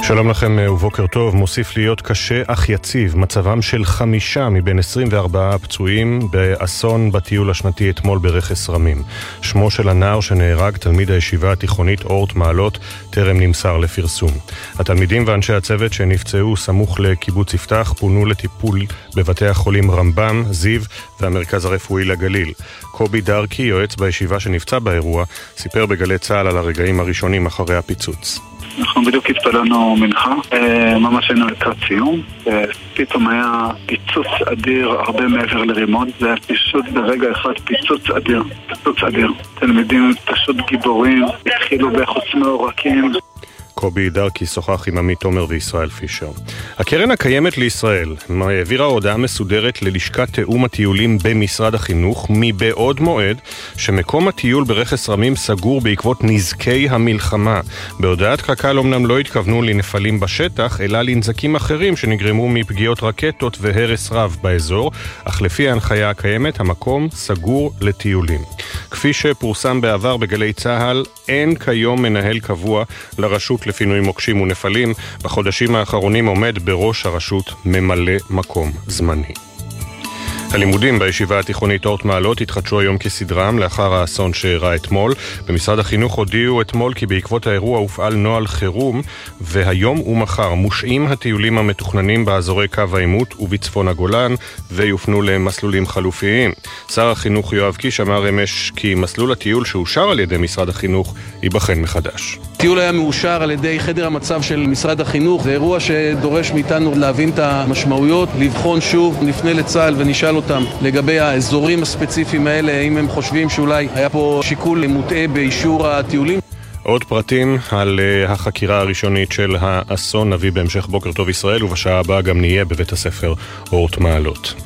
שלום לכם ובוקר טוב. מוסיף להיות קשה אך יציב מצבם של 5 מבין 24 פצועים באסון בטיול השנתי אתמול ברכס רמים. שמו של הנער שנהרג, תלמיד הישיבה התיכונית אורט מעלות, טרם נמסר לפרסום. התלמידים ואנשי הצוות שנפצעו סמוך לקיבוץ יפתח פונו לטיפול בבתי החולים רמב"ם, זיו והמרכז הרפואי לגליל. קובי דרקי, יועץ בישיבה שנפצע באירוע, סיפר בגלי צה"ל על הרגעים הראשונים אחרי הפיצוץ. אנחנו בדיוק התפללנו מנחה, ממש היינו לקראת סיום, פתאום היה פיצוץ אדיר, הרבה מעבר לרימון, זה היה פשוט ברגע אחד פיצוץ אדיר. תלמידים פשוט גיבורים, התחילו בחוץ מעורקים. קובי דרקי שוחח עם עמית תומר וישראל פישר. הקרן הקיימת לישראל העבירה הודעה מסודרת ללשכת תאום הטיולים במשרד החינוך מבעוד מועד שמקום הטיול ברכס רמים סגור בעקבות נזקי המלחמה. בהודעת קק"ל אומנם לא התכוונו לנפלים בשטח, אלא לנזקים אחרים שנגרמו מפגיעות רקטות והרס רב באזור, אך לפי ההנחיה הקיימת המקום סגור לטיולים. כפי שפורסם בעבר בגלי צה"ל, אין כיום מנהל קבוע לרשות לפינוי מוקשים ונפלים. בחודשים האחרונים עומד בראש הרשות ממלא מקום זמני. הלימודים בישיבה התיכונית אורט מעלות התחדשו היום כסדרם לאחר האסון שאירע אתמול. במשרד החינוך הודיעו אתמול כי בעקבות האירוע הופעל נוהל חירום, והיום ומחר מושעים הטיולים המתוכננים באזורי קו העימות ובצפון הגולן ויופנו למסלולים חלופיים. שר החינוך יואב קיש אמר אמש כי מסלול הטיול שאושר על ידי משרד החינוך ייבחן מחדש. הטיול היה מאושר על ידי חדר המצב של משרד החינוך. זה אירוע שדורש מאיתנו להבין את המשמעויות, לבחון שוב, נפנה לצה"ל ונשאל אותם לגבי האזורים הספציפיים האלה, אם הם חושבים שאולי היה פה שיקול מוטעה באישור הטיולים. עוד פרטים על החקירה הראשונית של האסון נביא בהמשך בוקר טוב ישראל, ובשעה הבאה גם נהיה בבית הספר אורט מעלות.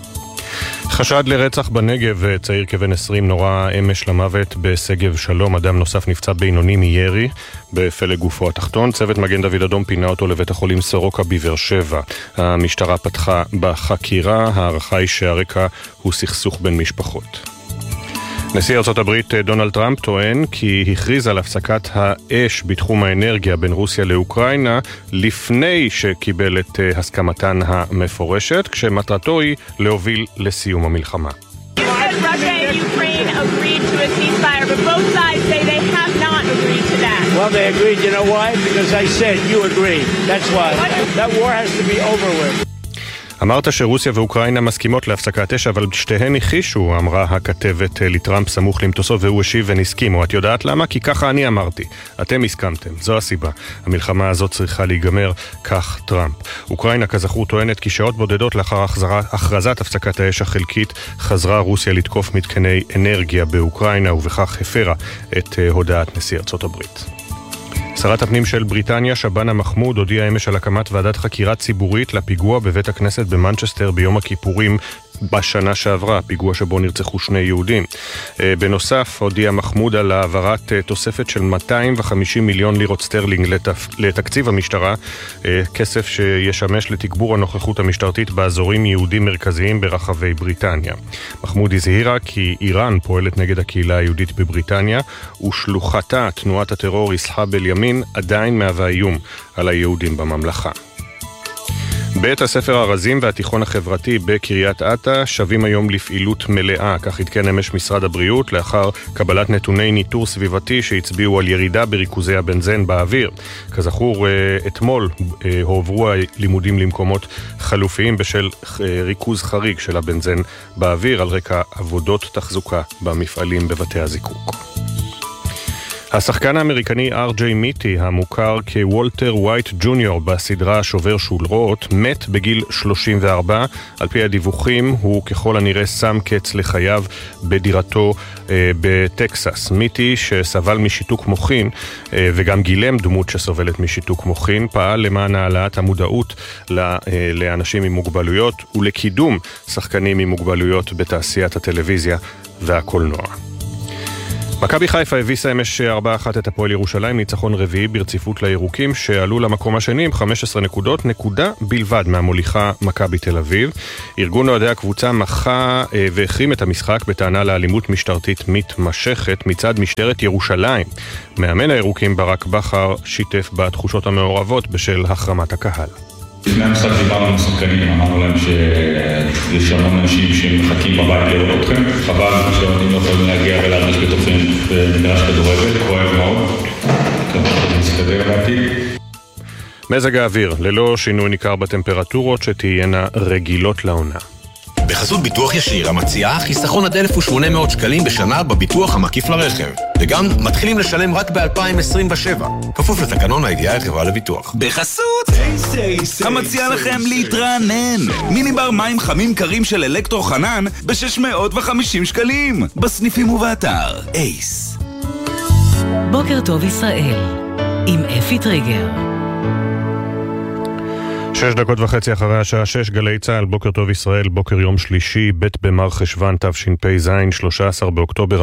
חשד לרצח בנגב, צעיר כבן 20 נורא אמש למוות בסגב שלום. אדם נוסף נפצע בינוני מירי בפלג גופו התחתון. צוות מגן דוד אדום פינה אותו לבית החולים סורוקה בבאר שבע. המשטרה פתחה בחקירה, הערכה היא שהרקע הוא סכסוך בין משפחות. נשיא ארצות הברית דונלד טראמפ טוען כי הכריז על הפסקת האש בתחום האנרגיה בין רוסיה לאוקראינה לפני שקיבל את הסכמתן המפורשת, כשמטרתו היא להוביל לסיום המלחמה. Well, they agreed. You know why? Because I said you agreed. That's why. That war has to be over with. אמרת שרוסיה ואוקראינה מסכימות להפסקת אש, אבל שתיהן הכחישו, אמרה הכתבת לטראמפ סמוך למטוסו, והוא השיב ונסכימו. את יודעת למה? כי ככה אני אמרתי. אתם הסכמתם, זו הסיבה. המלחמה הזאת צריכה להיגמר, כך טראמפ. אוקראינה כזכור טוענת כי שעות בודדות לאחר הכרזת הפסקת האש החלקית, חזרה רוסיה לתקוף מתקני אנרגיה באוקראינה, ובכך הפרה את הודעת נשיא ארצות הברית. שרת הפנים של בריטניה, שבאנה מחמוד, הודיעה אמש על הקמת ועדת חקירה ציבורית לפיגוע בבית הכנסת במנצ'סטר ביום הכיפורים בשנה שעברה, פיגוע שבו נרצחו 2 יהודים. בנוסף, הודיע מחמוד על העברת תוספת של 250 מיליון לירות סטרלינג לתקציב המשטרה, כסף שישמש לתגבור הנוכחות המשטרתית באזורים יהודים מרכזיים ברחבי בריטניה. מחמוד הזהירה כי איראן פועלת נגד הקהילה היהודית בבריטניה, ושלוחתה, תנועת הטרור איסחאב אל-ימין, עדיין מהווה איום על היהודים בממלכה. בית הספר הרזים והתיכון החברתי בקריית אתא שבים היום לפעילות מלאה, כך התקן אמש משרד הבריאות לאחר קבלת נתוני ניטור סביבתי שהצביעו על ירידה בריכוזי הבנזן באוויר. כזכור, אתמול הועברו הלימודים למקומות חלופיים בשל ריכוז חריג של הבנזן באוויר על רקע עבודות תחזוקה במפעלים בבתי הזיקוק. השחקן האמריקני אר.ג'יי מיטי, המוכר כוולטר ווייט ג'וניור בסדרה שובר שולרות, מת בגיל 34. על פי הדיווחים הוא ככל הנראה שם קץ לחייו בדירתו בטקסס. מיטי, שסבל משיתוק מוחין וגם גילם דמות שסובלת משיתוק מוחין, פעל למען העלאת המודעות לאנשים עם מוגבלויות ולקידום שחקנים עם מוגבלויות בתעשיית הטלוויזיה והקולנוע. מכבי חיפה הביסה אמש 4-1 את הפועל ירושלים, ניצחון רביעי ברציפות לירוקים שעלו למקום השני עם 15 נקודות, נקודה בלבד מהמוליכה מכבי תל אביב. ארגון אוהדי הקבוצה מחה והחרים את המשחק בטענה לאלימות משטרתית מתמשכת מצד משטרת ירושלים. מאמן הירוקים ברק בכר שיתף בתחושות המעורבות בשל החרמת הקהל. לפני המשחק דיברנו עם השחקנים, אמרנו להם שיש המון אנשים שמחכים בבית לראות אתכם, חבל שהאוהדים לא יכולים להגיע ולהרגיש בתוכם במגרש כדורגל, כואב מאוד, כמובן נסתדר בעתיד. מזג האוויר, ללא שינוי ניכר בטמפרטורות שתהיינה רגילות לעונה. בחסות ביטוח ישיר המציעה חיסכון עד 1,800 שקלים בשנה בביטוח המקיף לרכב. וגם מתחילים לשלם רק ב-2027. כפוף לתקנון הידיעה החברה לביטוח. בחסות המציעה לכם להתרענן. מיניבר מים חמים קרים של אלקטרו חנן ב-650 שקלים. בסניפים ובאתר. אייס. בוקר טוב ישראל עם אפי טריגר. 6:30 אחרי השעה 6, גלי צהל, בוקר טוב ישראל, בוקר יום שלישי, ב' במר חשוון תשפ"ז, 13 באוקטובר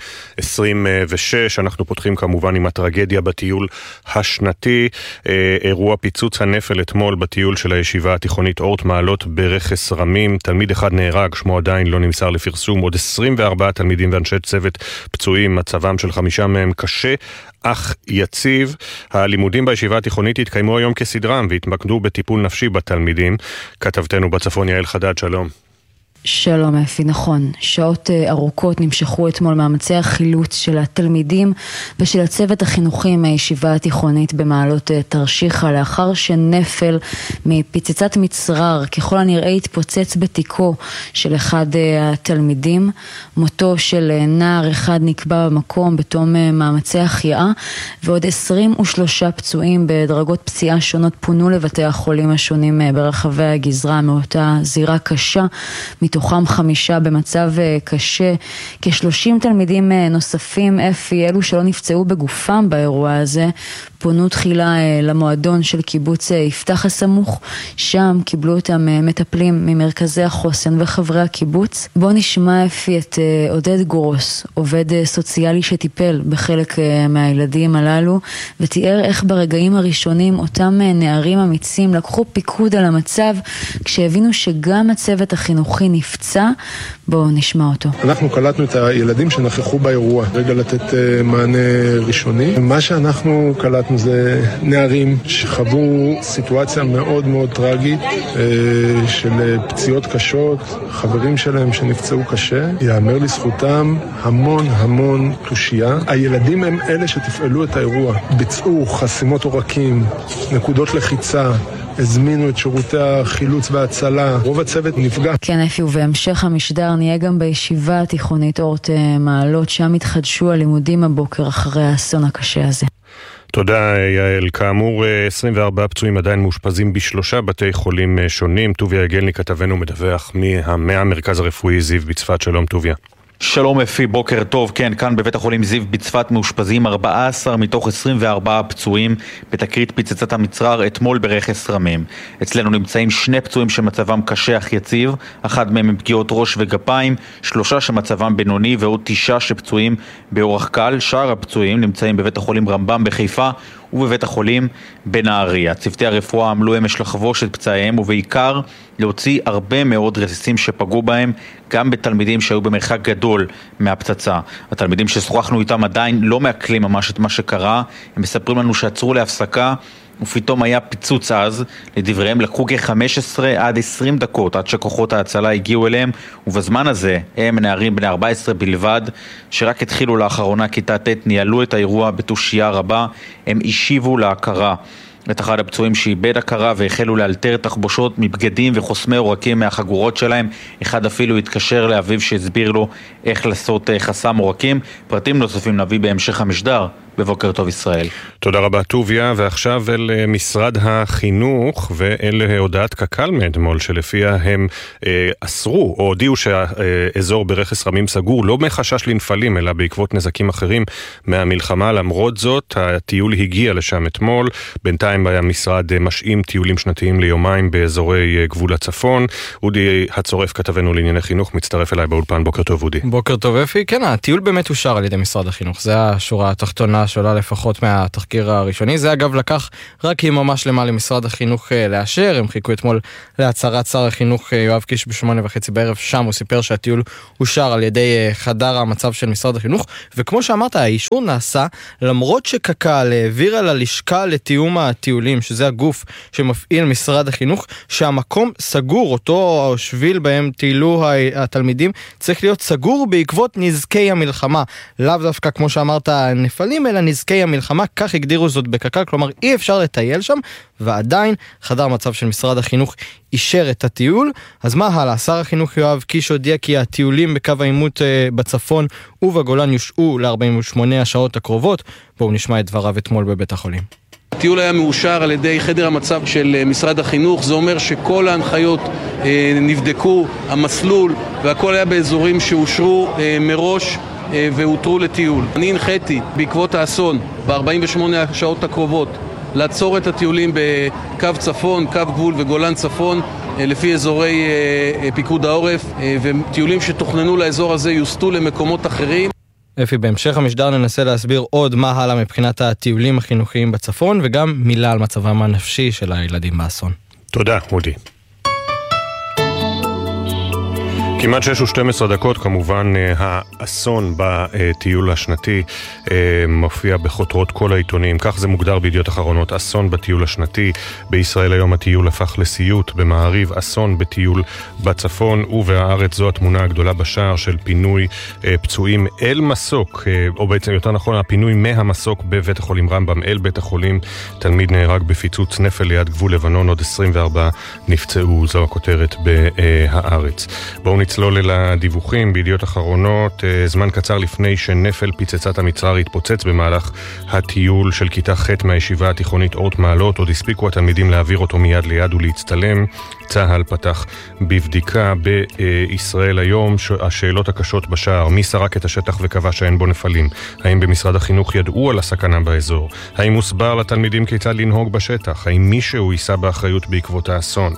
2026. אנחנו פותחים כמובן עם הטרגדיה בטיול השנתי, אירוע פיצוץ הנפל אתמול בטיול של הישיבה התיכונית אורט מעלות ברכס רמים, תלמיד אחד נהרג, שמו עדיין לא נמסר לפרסום, עוד 24 תלמידים ואנשי צוות פצועים, מצבם של 5 מהם קשה, אך יציב. הלימודים בישיבה התיכונית התקיימו היום כסדרם והתמקדו בטיפול נפשי בתלמידים. כתבתנו בצפון יעל חדד, שלום. שלום אפי, נכון. שעות ארוכות נמשכו אתמול מאמצי החילוץ של התלמידים ושל הצוות החינוכי מהישיבה התיכונית במעלות תרשיחא, לאחר שנפל מפצצת מצרר ככל הנראה התפוצץ בתיקו של אחד התלמידים. מותו של נער אחד נקבע במקום בתום מאמצי החייאה, ועוד 23 פצועים בדרגות פציעה שונות פונו לבתי החולים השונים ברחבי הגזרה מאותה זירה קשה, מתוכם 5 במצב קשה. כ-30 תלמידים נוספים, אפי, אלו שלא נפצעו בגופם באירוע הזה, פונו תחילה למועדון של קיבוץ יפתח הסמוך. שם קיבלו אותם מטפלים ממרכזי החוסן וחברי הקיבוץ. בוא נשמע אפי את עודד גורוס, עובד סוציאלי שטיפל בחלק מהילדים הללו, ותיאר איך ברגעים הראשונים אותם נערים אמיצים לקחו פיקוד על המצב כשהבינו שגם הצוות החינוכי נפצע. בואו נשמע אותו. אנחנו קלטנו את הילדים שנכחו באירוע, רגע לתת מענה ראשוני. מה שאנחנו קלטנו זה נערים שחוו סיטואציה מאוד מאוד טרגית של פציעות קשות, חברים שלהם שנפצעו קשה. יאמר לזכותם המון תושייה. הילדים הם אלה שתפעלו את האירוע, ביצעו חסימות עורקים, נקודות לחיצה, הזמינו את שירותי החילוץ וההצלה. רוב הצוות נפגע. כן אפי, ובהמשך המשדר נהיה גם בישיבה התיכונית אורט מעלות, שם התחדשו הלימודים הבוקר אחרי האסון הקשה הזה. תודה יעל. כאמור, 24 פצועים עדיין מאושפזים ב3 בתי חולים שונים. טוביה יגלני כתבנו מדווח מהמרכז הרפואי זיו בצפת. שלום טוביה. שלום אפי, בוקר טוב. כן, כאן בבית החולים זיו בצפת מאושפזים 14 מתוך 24 פצועים בתקרית פצצת המצרר אתמול ברכס רמים. אצלנו נמצאים 2 פצועים שמצבם קשה אך יציב, אחד מהם עם פגיעות ראש וגפיים, 3 שמצבם בינוני ועוד 9 שפצועים באורח קל. שאר הפצועים נמצאים בבית החולים רמב"ם בחיפה ובבית החולים בנהריה. צוותי הרפואה עמלו אמש לחבוש את פצעיהם ובעיקר להוציא הרבה מאוד רסיסים שפגעו בהם, גם בתלמידים שהיו במרחק גדול מהפצצה. התלמידים ששוחחנו איתם עדיין לא מעכלים ממש את מה שקרה. הם מספרים לנו שעצרו להפסקה ופתאום היה פיצוץ עז. לדבריהם לקחו כ-15 עד 20 דקות עד שכוחות ההצלה הגיעו אליהם, ובזמן הזה הם נערים בני 14 בלבד שרק התחילו לאחרונה כיתה ט' ניהלו את האירוע בתושייה רבה. הם השיבו להכרה את אחד הפצועים שאיבד הכרה והחלו לאלתר תחבושות מבגדים וחוסמי עורקים מהחגורות שלהם. אחד אפילו התקשר לאביו שהסביר לו איך לעשות חסם עורקים. פרטים נוספים נביא בהמשך המשדר. בבוקר טוב ישראל. תודה רבה טוביה, ועכשיו אל משרד החינוך ואל הודעת קק"ל מאתמול שלפיה הם אסרו או הודיעו שהאזור ברכס רמים סגור לא מחשש לנפלים אלא בעקבות נזקים אחרים מהמלחמה. למרות זאת הטיול הגיע לשם אתמול. בינתיים המשרד משאים טיולים שנתיים ליומיים באזורי גבול הצפון. אודי הצורף כתבנו לענייני חינוך מצטרף אליי באולפן. בוקר טוב אודי. בוקר טוב אפי. כן, הטיול באמת אושר על ידי משרד החינוך, זה השורה התחתונה שעולה לפחות מהתחקיר הראשוני. זה אגב לקח רק יממה שלמה למשרד החינוך לאשר. הם חיכו אתמול להצהרת שר החינוך יואב קיש ב8:30 בערב, שם הוא סיפר שהטיול אושר על ידי חדר המצב של משרד החינוך, וכמו שאמרת האישור נעשה למרות שקק"ל העבירה ללשכה לתיאום הטיולים, שזה הגוף שמפעיל משרד החינוך, שהמקום סגור, אותו שביל בהם טיילו התלמידים צריך להיות סגור בעקבות נזקי המלחמה, לאו דווקא כמו שאמרת נפלים אלא נזקי המלחמה, כך הגדירו זאת בקק"ל, כלומר אי אפשר לטייל שם, ועדיין חדר מצב של משרד החינוך אישר את הטיול. אז מה הלאה? שר החינוך יואב קיש הודיע כי הטיולים בקו העימות בצפון ובגולן יושעו ל-48 השעות הקרובות. בואו נשמע את דבריו אתמול בבית החולים. הטיול היה מאושר על ידי חדר המצב של משרד החינוך, זה אומר שכל ההנחיות נבדקו, המסלול והכל היה באזורים שאושרו מראש והותרו לטיול. אני הנחיתי בעקבות האסון ב-48 השעות הקרובות לעצור את הטיולים בקו צפון, קו גבול וגולן צפון לפי אזורי פיקוד העורף, וטיולים שתוכננו לאזור הזה יוסטו למקומות אחרים. אפי, בהמשך המשדר ננסה להסביר עוד מה הלאה מבחינת הטיולים החינוכיים בצפון, וגם מילה על מצבם הנפשי של הילדים באסון. תודה, אודי. כמעט 6:12, כמובן האסון בטיול השנתי מופיע בחותרות כל העיתונים, כך זה מוגדר בידיעות אחרונות, אסון בטיול השנתי. בישראל היום הטיול הפך לסיוט, במעריב אסון בטיול בצפון, ובהארץ זו התמונה הגדולה בשער של פינוי פצועים אל מסוק, או בעצם יותר נכון הפינוי מהמסוק בבית החולים רמב"ם אל בית החולים. תלמיד נהרג בפיצוץ נפל ליד גבול לבנון, עוד 24 נפצעו, זו הכותרת בהארץ. בואו נצלול אל הדיווחים בידיעות אחרונות. זמן קצר לפני שנפל פצצת המצרר התפוצץ במהלך הטיול של כיתה ח' מהישיבה התיכונית אורט מעלות, עוד הספיקו התלמידים להעביר אותו מיד ליד ולהצטלם. צה"ל פתח בבדיקה. בישראל היום השאלות הקשות בשער: מי סרק את השטח וקבע שאין בו נפלים? האם במשרד החינוך ידעו על הסכנה באזור? האם הוסבר לתלמידים כיצד לנהוג בשטח? האם מישהו יישא באחריות בעקבות האסון?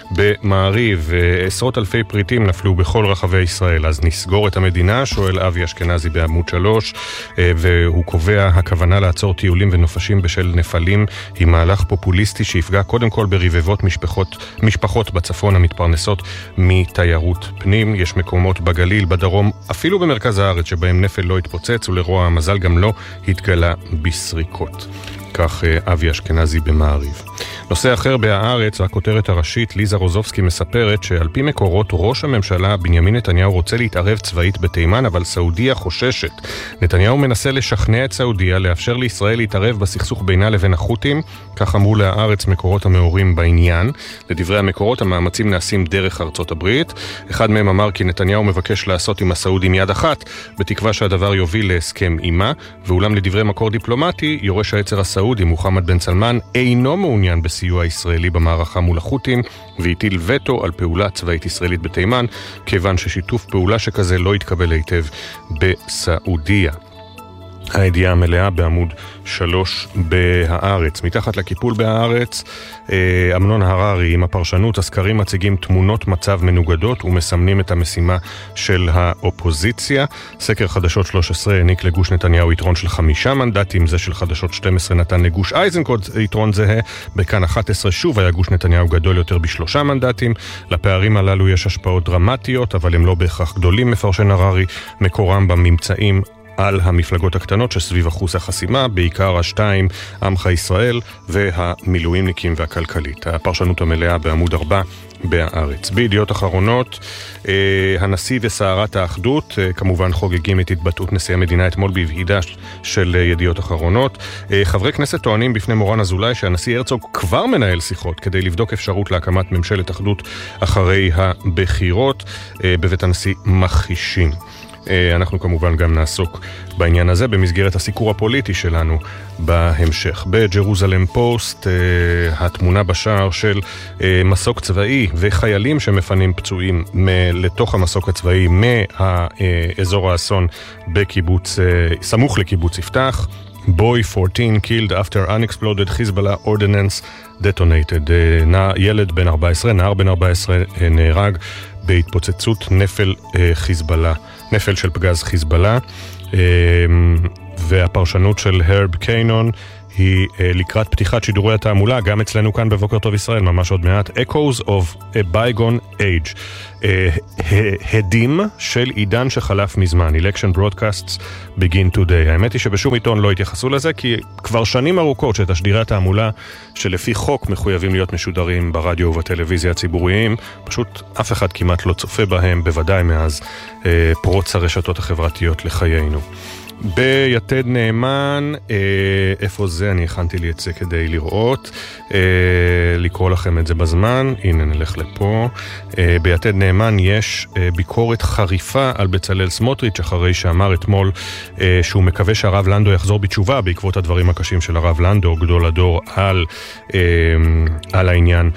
במעריב עשרות אלפי פריטים נפלו בכל רחבי ישראל, אז נסגור את המדינה? שואל אבי אשכנזי בעמוד 3, והוא קובע: הכוונה לעצור טיולים ונופשים בשל נפלים היא מהלך פופוליסטי שיפגע קודם כל ברבבות משפחות בצפון המתפרנסות מתיירות פנים. יש מקומות בגליל, בדרום, אפילו במרכז הארץ שבהם נפל לא התפוצץ, ולרוע המזל גם לא התגלה בסריקות. כך אבי אשכנזי במעריב. נושא אחר בהארץ, הכותרת הראשית, ליזה רוזובסקי מספרת שעל פי מקורות ראש הממשלה בנימין נתניהו רוצה להתערב צבאית בתימן, אבל סעודיה חוששת. נתניהו מנסה לשכנע את סעודיה לאפשר לישראל להתערב בסכסוך בינה לבין החות'ים, כך אמרו להארץ מקורות המעורים בעניין. לדברי המקורות המאמצים נעשים דרך ארצות הברית. אחד מהם אמר כי נתניהו מבקש לעשות עם הסעודים יד אחת, בתקווה שהדבר יוביל להסכם עימה, ואולם לדברי מקור דיפלומטי, יורש העצר הסעודי מוחמד בן סלמן אינו מעוניין בסיוע ישראלי במערכה מול החות'ים, והטיל וטו על פעולה צבאית ישראלית בתימן, כיוון ששיתוף פעולה שכזה לא יתקבל היטב בסעודיה. הידיעה המלאה בעמוד 3 בהארץ. מתחת לקיפול בהארץ, אמנון הררי עם הפרשנות: הסקרים מציגים תמונות מצב מנוגדות ומסמנים את המשימה של האופוזיציה. סקר חדשות 13 העניק לגוש נתניהו יתרון של 5 מנדטים, זה של חדשות 12 נתן לגוש איזנקוט יתרון זהה. בכאן 11 שוב היה גוש נתניהו גדול יותר ב3 מנדטים. לפערים הללו יש השפעות דרמטיות, אבל הם לא בהכרח גדולים, מפרשן הררי, מקורם בממצאים על המפלגות הקטנות שסביב אחוז החסימה, בעיקר השתיים, עמך ישראל והמילואימניקים והכלכלית. הפרשנות המלאה בעמוד 4 בהארץ. בידיעות אחרונות, הנשיא וסערת האחדות כמובן חוגגים את התבטאות נשיא המדינה אתמול בוועידה של ידיעות אחרונות. חברי כנסת טוענים בפני מורן אזולאי שהנשיא הרצוג כבר מנהל שיחות כדי לבדוק אפשרות להקמת ממשלת אחדות אחרי הבחירות. בבית הנשיא מכחישים. אנחנו כמובן גם נעסוק בעניין הזה במסגרת הסיקור הפוליטי שלנו בהמשך. בג'רוזלם פוסט התמונה בשער של מסוק צבאי וחיילים שמפנים פצועים לתוך המסוק הצבאי מהאזור האסון בקיבוץ, סמוך לקיבוץ יפתח. Boy 14 killed after unexploded Hezbollah ordnance detonated. ילד בן 14, נער בן 14 נהרג בהתפוצצות נפל של פגז חיזבאללה. והפרשנות של הרב קיינון היא לקראת פתיחת שידורי התעמולה, גם אצלנו כאן בבוקר טוב ישראל, ממש עוד מעט. Echoes of a bygone age. הדים של עידן שחלף מזמן. Election broadcasts begin today. האמת היא שבשום עיתון לא התייחסו לזה, כי כבר שנים ארוכות שתשדירי התעמולה, שלפי חוק מחויבים להיות משודרים ברדיו ובטלוויזיה הציבוריים, פשוט אף אחד כמעט לא צופה בהם, בוודאי מאז פרוץ הרשתות החברתיות לחיינו. ביתד נאמן, איפה זה? אני הכנתי לי את זה כדי לראות, לקרוא לכם את זה בזמן. הנה נלך לפה. ביתד נאמן יש ביקורת חריפה על בצלאל סמוטריץ' אחרי שאמר אתמול שהוא מקווה שהרב לנדו יחזור בתשובה בעקבות הדברים הקשים של הרב לנדו, גדול הדור, על העניין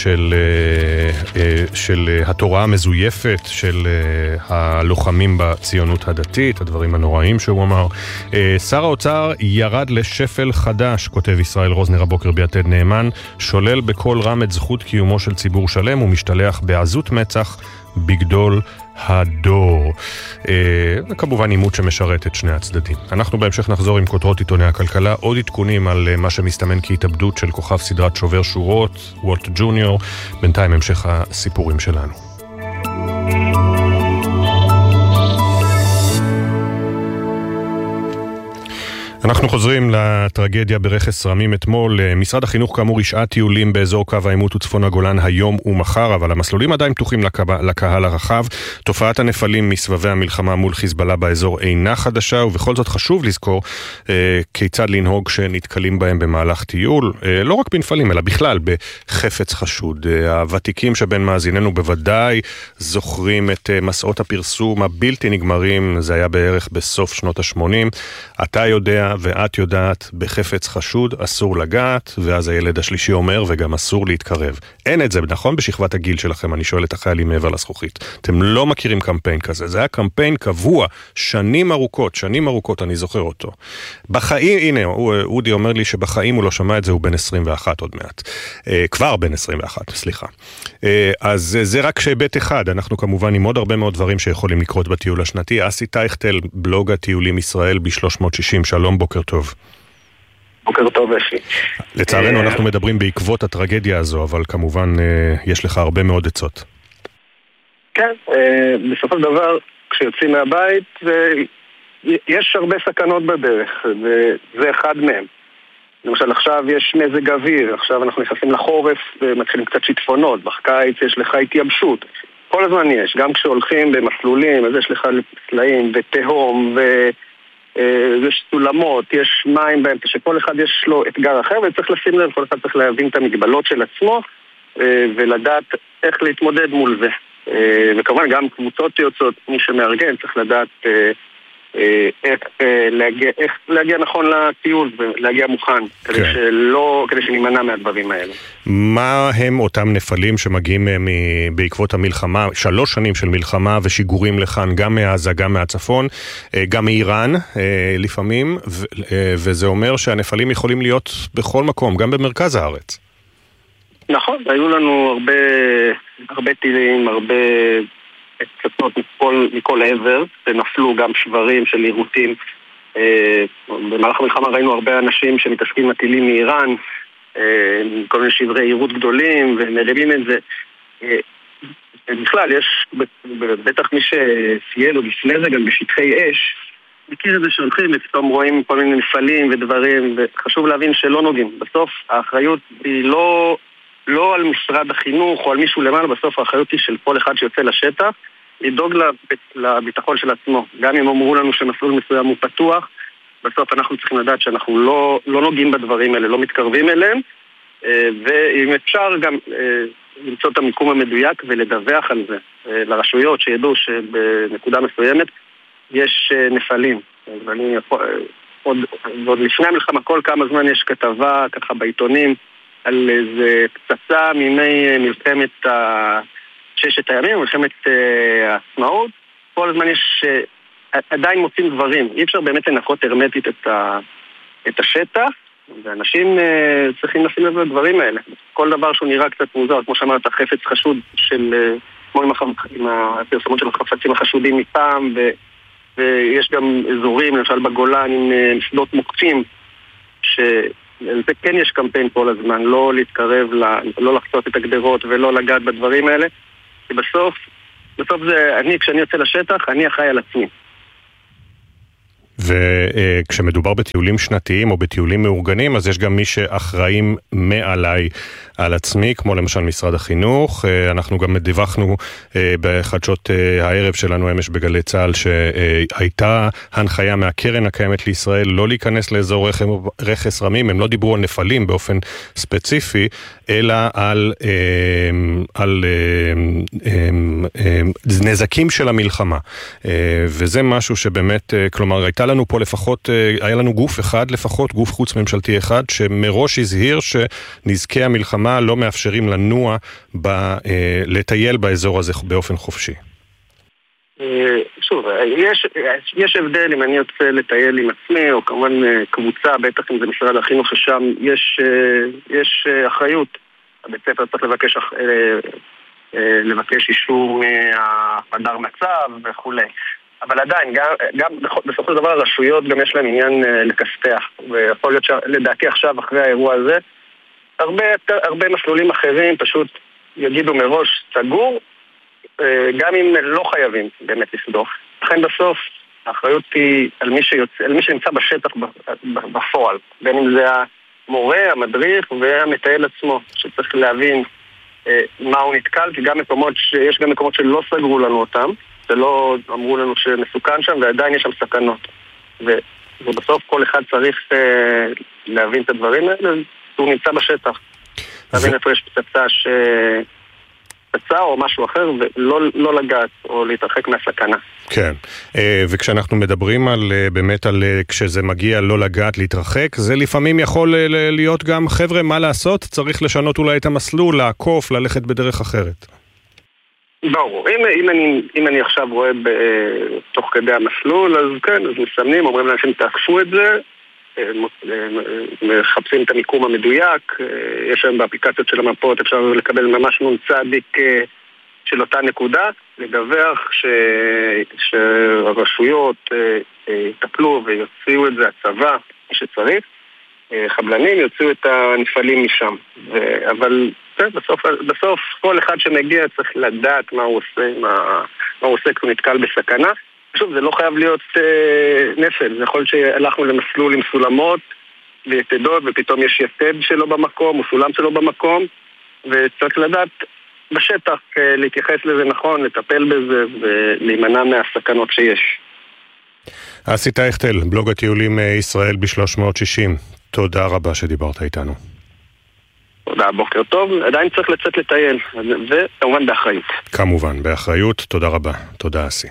של התורה המזויפת של הלוחמים בציונות הדתית, הדברים הנוראים שהוא אמר. שר האוצר ירד לשפל חדש, כותב ישראל רוזנר הבוקר ביתד נאמן, שולל בכל רם את זכות קיומו של ציבור שלם ומשתלח בעזות מצח בגדול הדור. כמובן עימות שמשרת את שני הצדדים. אנחנו בהמשך נחזור עם כותרות עיתוני הכלכלה, עוד עדכונים על מה שמסתמן כהתאבדות של כוכב סדרת שובר שורות, וולט ג'וניור. בינתיים המשך הסיפורים שלנו. אנחנו חוזרים לטרגדיה ברכס רמים אתמול. משרד החינוך כאמור ישעה טיולים באזור קו העימות וצפון הגולן היום ומחר, אבל המסלולים עדיין פתוחים לקהל הרחב. תופעת הנפלים מסבבי המלחמה מול חיזבאללה באזור אינה חדשה, ובכל זאת חשוב לזכור כיצד לנהוג שנתקלים בהם במהלך טיול, לא רק בנפלים אלא בכלל בחפץ חשוד. הוותיקים שבין מאזיננו בוודאי זוכרים את מסעות הפרסום הבלתי נגמרים, זה היה בערך בסוף שנות ה-80. אתה יודע ואת יודעת, בחפץ חשוד אסור לגעת, ואז הילד השלישי אומר וגם אסור להתקרב. אין את זה, נכון? בשכבת הגיל שלכם, אני שואל את החיילים מעבר לזכוכית. אתם לא מכירים קמפיין כזה, זה היה קמפיין קבוע, שנים ארוכות אני זוכר אותו. בחיים, הנה, אודי אומר לי שבחיים הוא לא שמע את זה, הוא בן 21 עוד מעט. כבר בן 21, סליחה. אז זה רק שבית אחד, אנחנו כמובן עם עוד הרבה מאוד דברים שיכולים לקרות בטיול השנתי. אסי טייכטל, בלוג הטיולים ישראל ב-360, שלום, בוקר טוב. בוקר טוב, אפי. לצערנו אנחנו מדברים בעקבות הטרגדיה הזו, אבל כמובן יש לך הרבה מאוד עצות. כן, בסופו של דבר, כשיוצאים מהבית, יש הרבה סכנות בדרך, וזה אחד מהם. למשל, עכשיו יש מזג אוויר, עכשיו אנחנו נכנסים לחורף, ומתחילים קצת שיטפונות, בקיץ יש לך התייבשות. כל הזמן יש, גם כשהולכים במסלולים, אז יש לך סלעים ותהום יש סולמות, יש מים באמצע, שכל אחד יש לו אתגר אחר, וצריך לשים לב, כל אחד צריך להבין את המגבלות של עצמו, ולדעת איך להתמודד מול זה. וכמובן גם קבוצות יוצאות, מי שמארגן צריך לדעת איך להגיע נכון לטיול ולהגיע מוכן, כדי שנימנע מהדברים האלה. מה הם אותם נפלים שמגיעים בעקבות המלחמה, 3 שנים של מלחמה ושיגורים לכאן, גם מעזה, גם מהצפון, גם מאיראן לפעמים, וזה אומר שהנפלים יכולים להיות בכל מקום, גם במרכז הארץ. נכון, היו לנו הרבה טילים, הרבה קצות מכל עבר, ונפלו גם שברים של עירותים. במהלך המלחמה ראינו הרבה אנשים שמתעסקים עם הטילים מאיראן, כל מיני שברי עירות גדולים, ומרימים את זה. בכלל, יש, בטח מי שסייל או לפני זה גם בשטחי אש, מכיר את זה שהולכים, ופתאום רואים כל מיני נפלים ודברים, וחשוב להבין שלא נוגעים. בסוף האחריות היא לא על משרד החינוך או על מישהו למעלה, בסוף האחריות היא של כל אחד שיוצא לשטח, לדאוג לביטחון של עצמו. גם אם אמרו לנו שמסלול מסוים הוא פתוח, בסוף אנחנו צריכים לדעת שאנחנו לא נוגעים בדברים האלה, לא מתקרבים אליהם, ואם אפשר גם למצוא את המיקום המדויק ולדווח על זה לרשויות שידעו שבנקודה מסוימת יש נפלים. ואני עוד לפני המלחמה, כל כמה זמן יש כתבה ככה בעיתונים על איזה פצצה מימי מלחמת ששת הימים, מלחמת העצמאות. כל הזמן יש, עדיין מוצאים דברים. אי אפשר באמת לנקות הרמטית את השטח, ואנשים צריכים לשים לב לדברים האלה. כל דבר שהוא נראה קצת מוזר, כמו שאמרת, חפץ חשוד של, כמו עם הפרסומות של החפצים החשודים מפעם, ויש גם אזורים, למשל בגולן, עם שדות מוקפים, שזה כן יש קמפיין כל הזמן, לא להתקרב, לא לחצות את הגדרות ולא לגעת בדברים האלה, כי בסוף זה, כשאני יוצא לשטח, אני אחראי על עצמי. וכשמדובר בטיולים שנתיים או בטיולים מאורגנים, אז יש גם מי שאחראים מעליי על עצמי, כמו למשל משרד החינוך. אנחנו גם דיווחנו בחדשות הערב שלנו אמש בגלי צהל שהייתה הנחיה מהקרן הקיימת לישראל לא להיכנס לאזור רכס רמים. הם לא דיברו על נפלים באופן ספציפי, אלא על נזקים של המלחמה. וזה משהו שבאמת, כלומר, הייתה לנו פה לפחות, היה לנו גוף אחד לפחות, גוף חוץ ממשלתי אחד, שמראש הזהיר שנזקי המלחמה לא מאפשרים לנוע, לטייל באזור הזה באופן חופשי. שוב, יש הבדל אם אני יוצא לטייל עם עצמי, או כמובן קבוצה, בטח אם זה משרד החינוך, ששם יש אחריות. הבית ספר צריך לבקש אישור מהחדר מצב וכולי. אבל עדיין, גם בסופו של דבר הרשויות גם יש להם עניין לכסתח, ויכול להיות שלדעתי עכשיו אחרי האירוע הזה, הרבה מסלולים אחרים פשוט יגידו מראש סגור, גם אם לא חייבים באמת לסדוך. לכן בסוף האחריות היא על מי שנמצא בשטח בפועל, בין אם זה המורה, המדריך והמטייל עצמו, שצריך להבין מה הוא נתקל, כי יש גם מקומות שלא סגרו לנו אותם, שלא אמרו לנו שמסוכן שם, ועדיין יש שם סכנות. ובסוף כל אחד צריך להבין את הדברים האלה, הוא נמצא בשטח. להבין איפה יש פצצה או משהו אחר, ולא לגעת או להתרחק מהסכנה. כן, וכשאנחנו מדברים באמת על כשזה מגיע לא לגעת, להתרחק, זה לפעמים יכול להיות גם, חבר'ה, מה לעשות? צריך לשנות אולי את המסלול, לעקוף, ללכת בדרך אחרת. ברור, אם אני עכשיו רואה תוך כדי המסלול, אז כן, אז מסמנים, אומרים לאנשים תעקפו את זה, מחפשים את המיקום המדויק, יש היום באפליקציות של המפות, אפשר לקבל ממש נון צדיק של אותה נקודה, לדווח שהרשויות יטפלו ויוציאו את זה, הצבא, מי שצריך, חבלנים יוציאו את הנפלים משם, אבל בסוף כל אחד שמגיע צריך לדעת מה הוא עושה, מה הוא עושה כשהוא נתקל בסכנה. שוב, זה לא חייב להיות נפל, זה יכול שהלכנו למסלול עם סולמות ויתדות, ופתאום יש יתד שלו במקום או סולם שלו במקום, וצריך לדעת בשטח להתייחס לזה נכון, לטפל בזה ולהימנע מהסכנות שיש. אסי טייכטל, בלוג הטיולים ישראל ב-360, תודה רבה שדיברת איתנו. תודה, בוקר טוב. עדיין צריך לצאת לטייל, וכמובן באחריות. כמובן, באחריות. תודה רבה. תודה, אסי.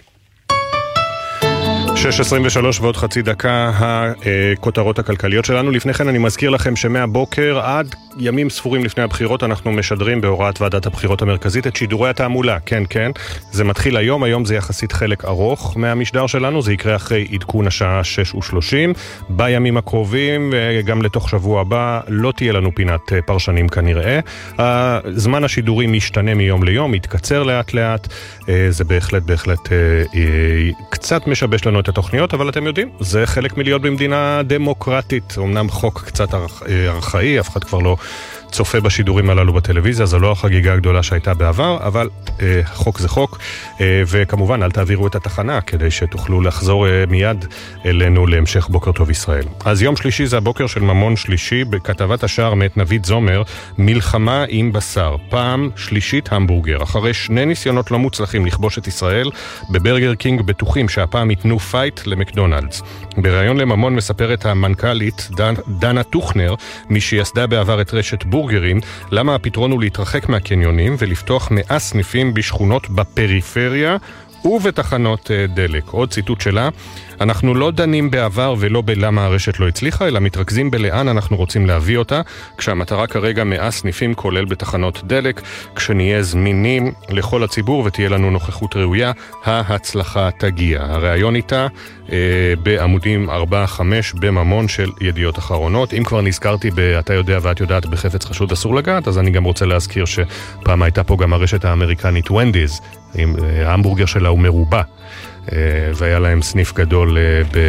6:23 ועוד חצי דקה הכותרות הכלכליות שלנו. לפני כן אני מזכיר לכם שמהבוקר עד ימים ספורים לפני הבחירות אנחנו משדרים בהוראת ועדת הבחירות המרכזית את שידורי התעמולה. כן, כן, זה מתחיל היום זה יחסית חלק ארוך מהמשדר שלנו, זה יקרה אחרי עדכון השעה 6:30. בימים הקרובים וגם לתוך שבוע הבא לא תהיה לנו פינת פרשנים כנראה. זמן השידורים משתנה מיום ליום, מתקצר לאט לאט, זה בהחלט קצת משבש לנו את התוכניות, אבל אתם יודעים, זה חלק מלהיות במדינה דמוקרטית. אמנם חוק קצת ארכאי, אף אחד כבר לא צופה בשידורים הללו בטלוויזיה, זו לא החגיגה הגדולה שהייתה בעבר, אבל חוק זה חוק, וכמובן אל תעבירו את התחנה כדי שתוכלו לחזור מיד אלינו להמשך בוקר טוב ישראל. אז יום שלישי זה הבוקר של ממון שלישי, בכתבת השער מאת נביד זומר, מלחמה עם בשר, פעם שלישית המבורגר. אחרי 2 ניסיונות לא מוצלחים לכבוש את ישראל, בברגר קינג בטוחים שהפעם ייתנו פייט למקדונלדס. בראיון לממון מספרת המנכ"לית דנה טוכנר, מי שיסדה בעבר את רשת בורגרים, למה הפתרון הוא להתרחק מהקניונים ולפתוח 100 סניפים בשכונות בפריפריה ובתחנות דלק. עוד ציטוט שלה, אנחנו לא דנים בעבר ולא בלמה הרשת לא הצליחה, אלא מתרכזים בלאן אנחנו רוצים להביא אותה, כשהמטרה כרגע 100 סניפים כולל בתחנות דלק, כשנהיה זמינים לכל הציבור ותהיה לנו נוכחות ראויה, ההצלחה תגיע. הרעיון איתה בעמודים 4-5 בממון של ידיעות אחרונות. אם כבר נזכרתי אתה יודע ואת יודעת בחפץ חשוד אסור לגעת, אז אני גם רוצה להזכיר שפעם הייתה פה גם הרשת האמריקנית ונדיז, עם ההמבורגר שלה הוא מרובע, והיה להם סניף גדול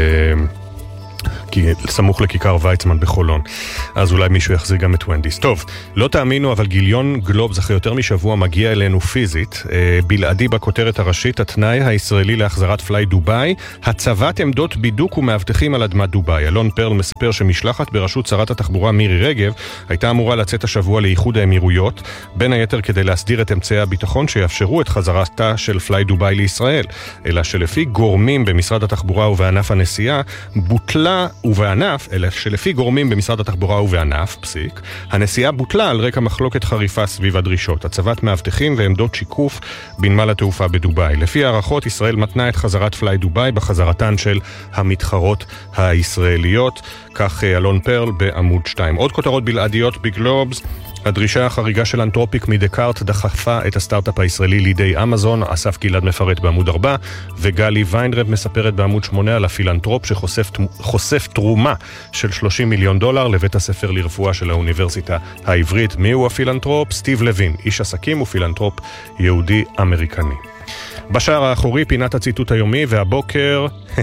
סמוך לכיכר ויצמן בחולון. אז אולי מישהו יחזיר גם את ונדיס. טוב, לא תאמינו, אבל גיליון גלובס אחרי יותר משבוע מגיע אלינו פיזית, בלעדי בכותרת הראשית, התנאי הישראלי להחזרת פליי דוביי, הצבת עמדות בידוק ומאבטחים על אדמת דוביי. אלון פרל מספר שמשלחת בראשות שרת התחבורה מירי רגב הייתה אמורה לצאת השבוע לאיחוד האמירויות, בין היתר כדי להסדיר את אמצעי הביטחון שיאפשרו את חזרתה של פליי דוביי לישראל, אלא שלפי גורמים במשרד התחבורה ובענף הנסיעה בוטלה אלא שלפי גורמים במשרד התחבורה ובענף, פסיק, הנסיעה בוטלה על רקע מחלוקת חריפה סביב הדרישות, הצבת מאבטחים ועמדות שיקוף בנמל התעופה בדוביי. לפי הערכות, ישראל מתנה את חזרת פליי דוביי בחזרתן של המתחרות הישראליות, כך אלון פרל בעמוד 2. עוד כותרות בלעדיות בגלובס, הדרישה החריגה של אנתרופיק מדקארט דחפה את הסטארט-אפ הישראלי לידי אמזון, אסף גלעד מפרט בעמוד 4, וגלי ויינרב מספרת בעמוד 8 על הפילנטרופ שחושף תרומה של $30 מיליון לבית הספר לרפואה של האוניברסיטה העברית. מיהו הפילנטרופ? סטיב לוין, איש עסקים ופילנטרופ יהודי אמריקני. בשער האחורי פינת הציטוט היומי, והבוקר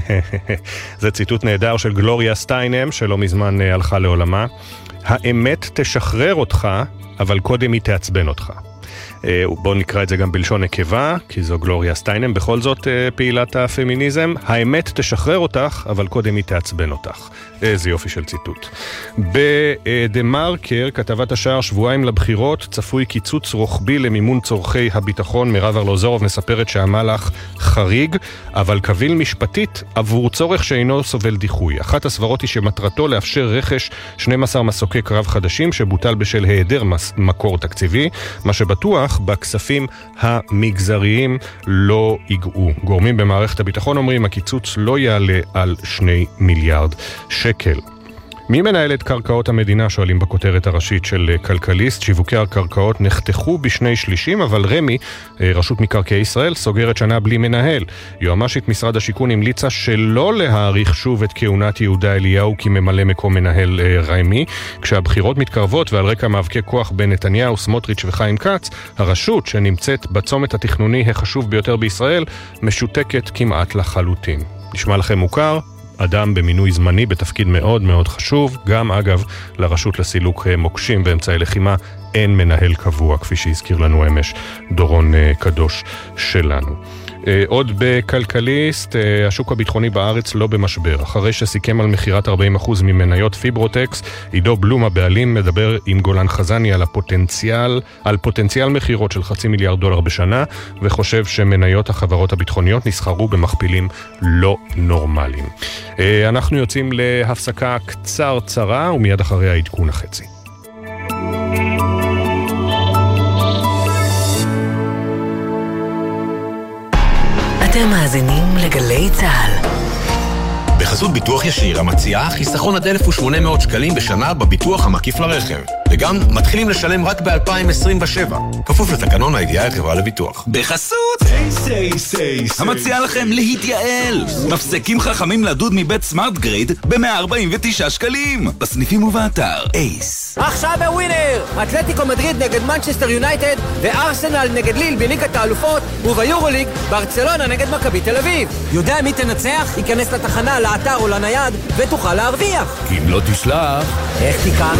זה ציטוט נהדר של גלוריה סטיינם שלא מזמן הלכה לעולמה. האמת תשחרר אותך, אבל קודם היא תעצבן אותך. בואו נקרא את זה גם בלשון נקבה, כי זו גלוריה סטיינם, בכל זאת פעילת הפמיניזם. האמת תשחרר אותך, אבל קודם היא תעצבן אותך. איזה יופי של ציטוט. בדה מרקר, כתבת השער, שבועיים לבחירות, צפוי קיצוץ רוחבי למימון צורכי הביטחון. מירב ארלוזורוב מספרת שהמהלך חריג, אבל קביל משפטית עבור צורך שאינו סובל דיחוי. אחת הסברות היא שמטרתו לאפשר רכש 12 מסוקי קרב חדשים, שבוטל בשל היעדר מקור תקציבי, מה שבטוח בכספים המגזריים לא ייגעו. גורמים במערכת הביטחון אומרים, הקיצוץ לא יעלה על 2 מיליארד שקל. מי מנהל את קרקעות המדינה? שואלים בכותרת הראשית של כלכליסט. שיווקי הקרקעות נחתכו ב2/3, אבל רמי, רשות מקרקעי ישראל, סוגרת שנה בלי מנהל. יועמשית משרד השיכון המליצה שלא להאריך שוב את כהונת יהודה אליהו כממלא מקום מנהל רמי. כשהבחירות מתקרבות ועל רקע מאבקי כוח בין נתניהו, סמוטריץ' וחיים כץ, הרשות שנמצאת בצומת התכנוני החשוב ביותר בישראל משותקת כמעט לחלוטין. נשמע לכם מוכר? אדם במינוי זמני בתפקיד מאוד מאוד חשוב, גם אגב לרשות לסילוק מוקשים ואמצעי לחימה אין מנהל קבוע, כפי שהזכיר לנו אמש דורון קדוש שלנו. עוד בכלכליסט, השוק הביטחוני בארץ לא במשבר. אחרי שסיכם על מחירת 40% ממניות פיברוטקס, עידו בלום הבעלים מדבר עם גולן חזני על פוטנציאל מחירות של $500 מיליארד בשנה, וחושב שמניות החברות הביטחוניות נסחרו במכפילים לא נורמליים. אנחנו יוצאים להפסקה קצרה ומיד אחרי העדכון החצי. אתם מאזינים לגלי צהל. בחסות ביטוח ישיר המציעה חיסכון עד 1,800 שקלים בשנה בביטוח המקיף לרכב. וגם מתחילים לשלם רק ב-2027. כפוף לתקנון הידיעה חברה לביטוח. בחסות המציעה לכם להתייעל. מפסקים חכמים לדוד מבית סמארט גריד ב-149 שקלים. בסניפים ובאתר אייס. עכשיו בווינר! אתלטיקו מדריד נגד מנצ'סטר יונייטד וארסנל נגד ליל בליגת האלופות, וביורוליג ברצלונה נגד מכבי תל אביב. יודע מי תנצח? ייכנס לתחנה, לאתר או לנייד ותוכל להרוויח. כי אם לא תשלח, איך תיקח?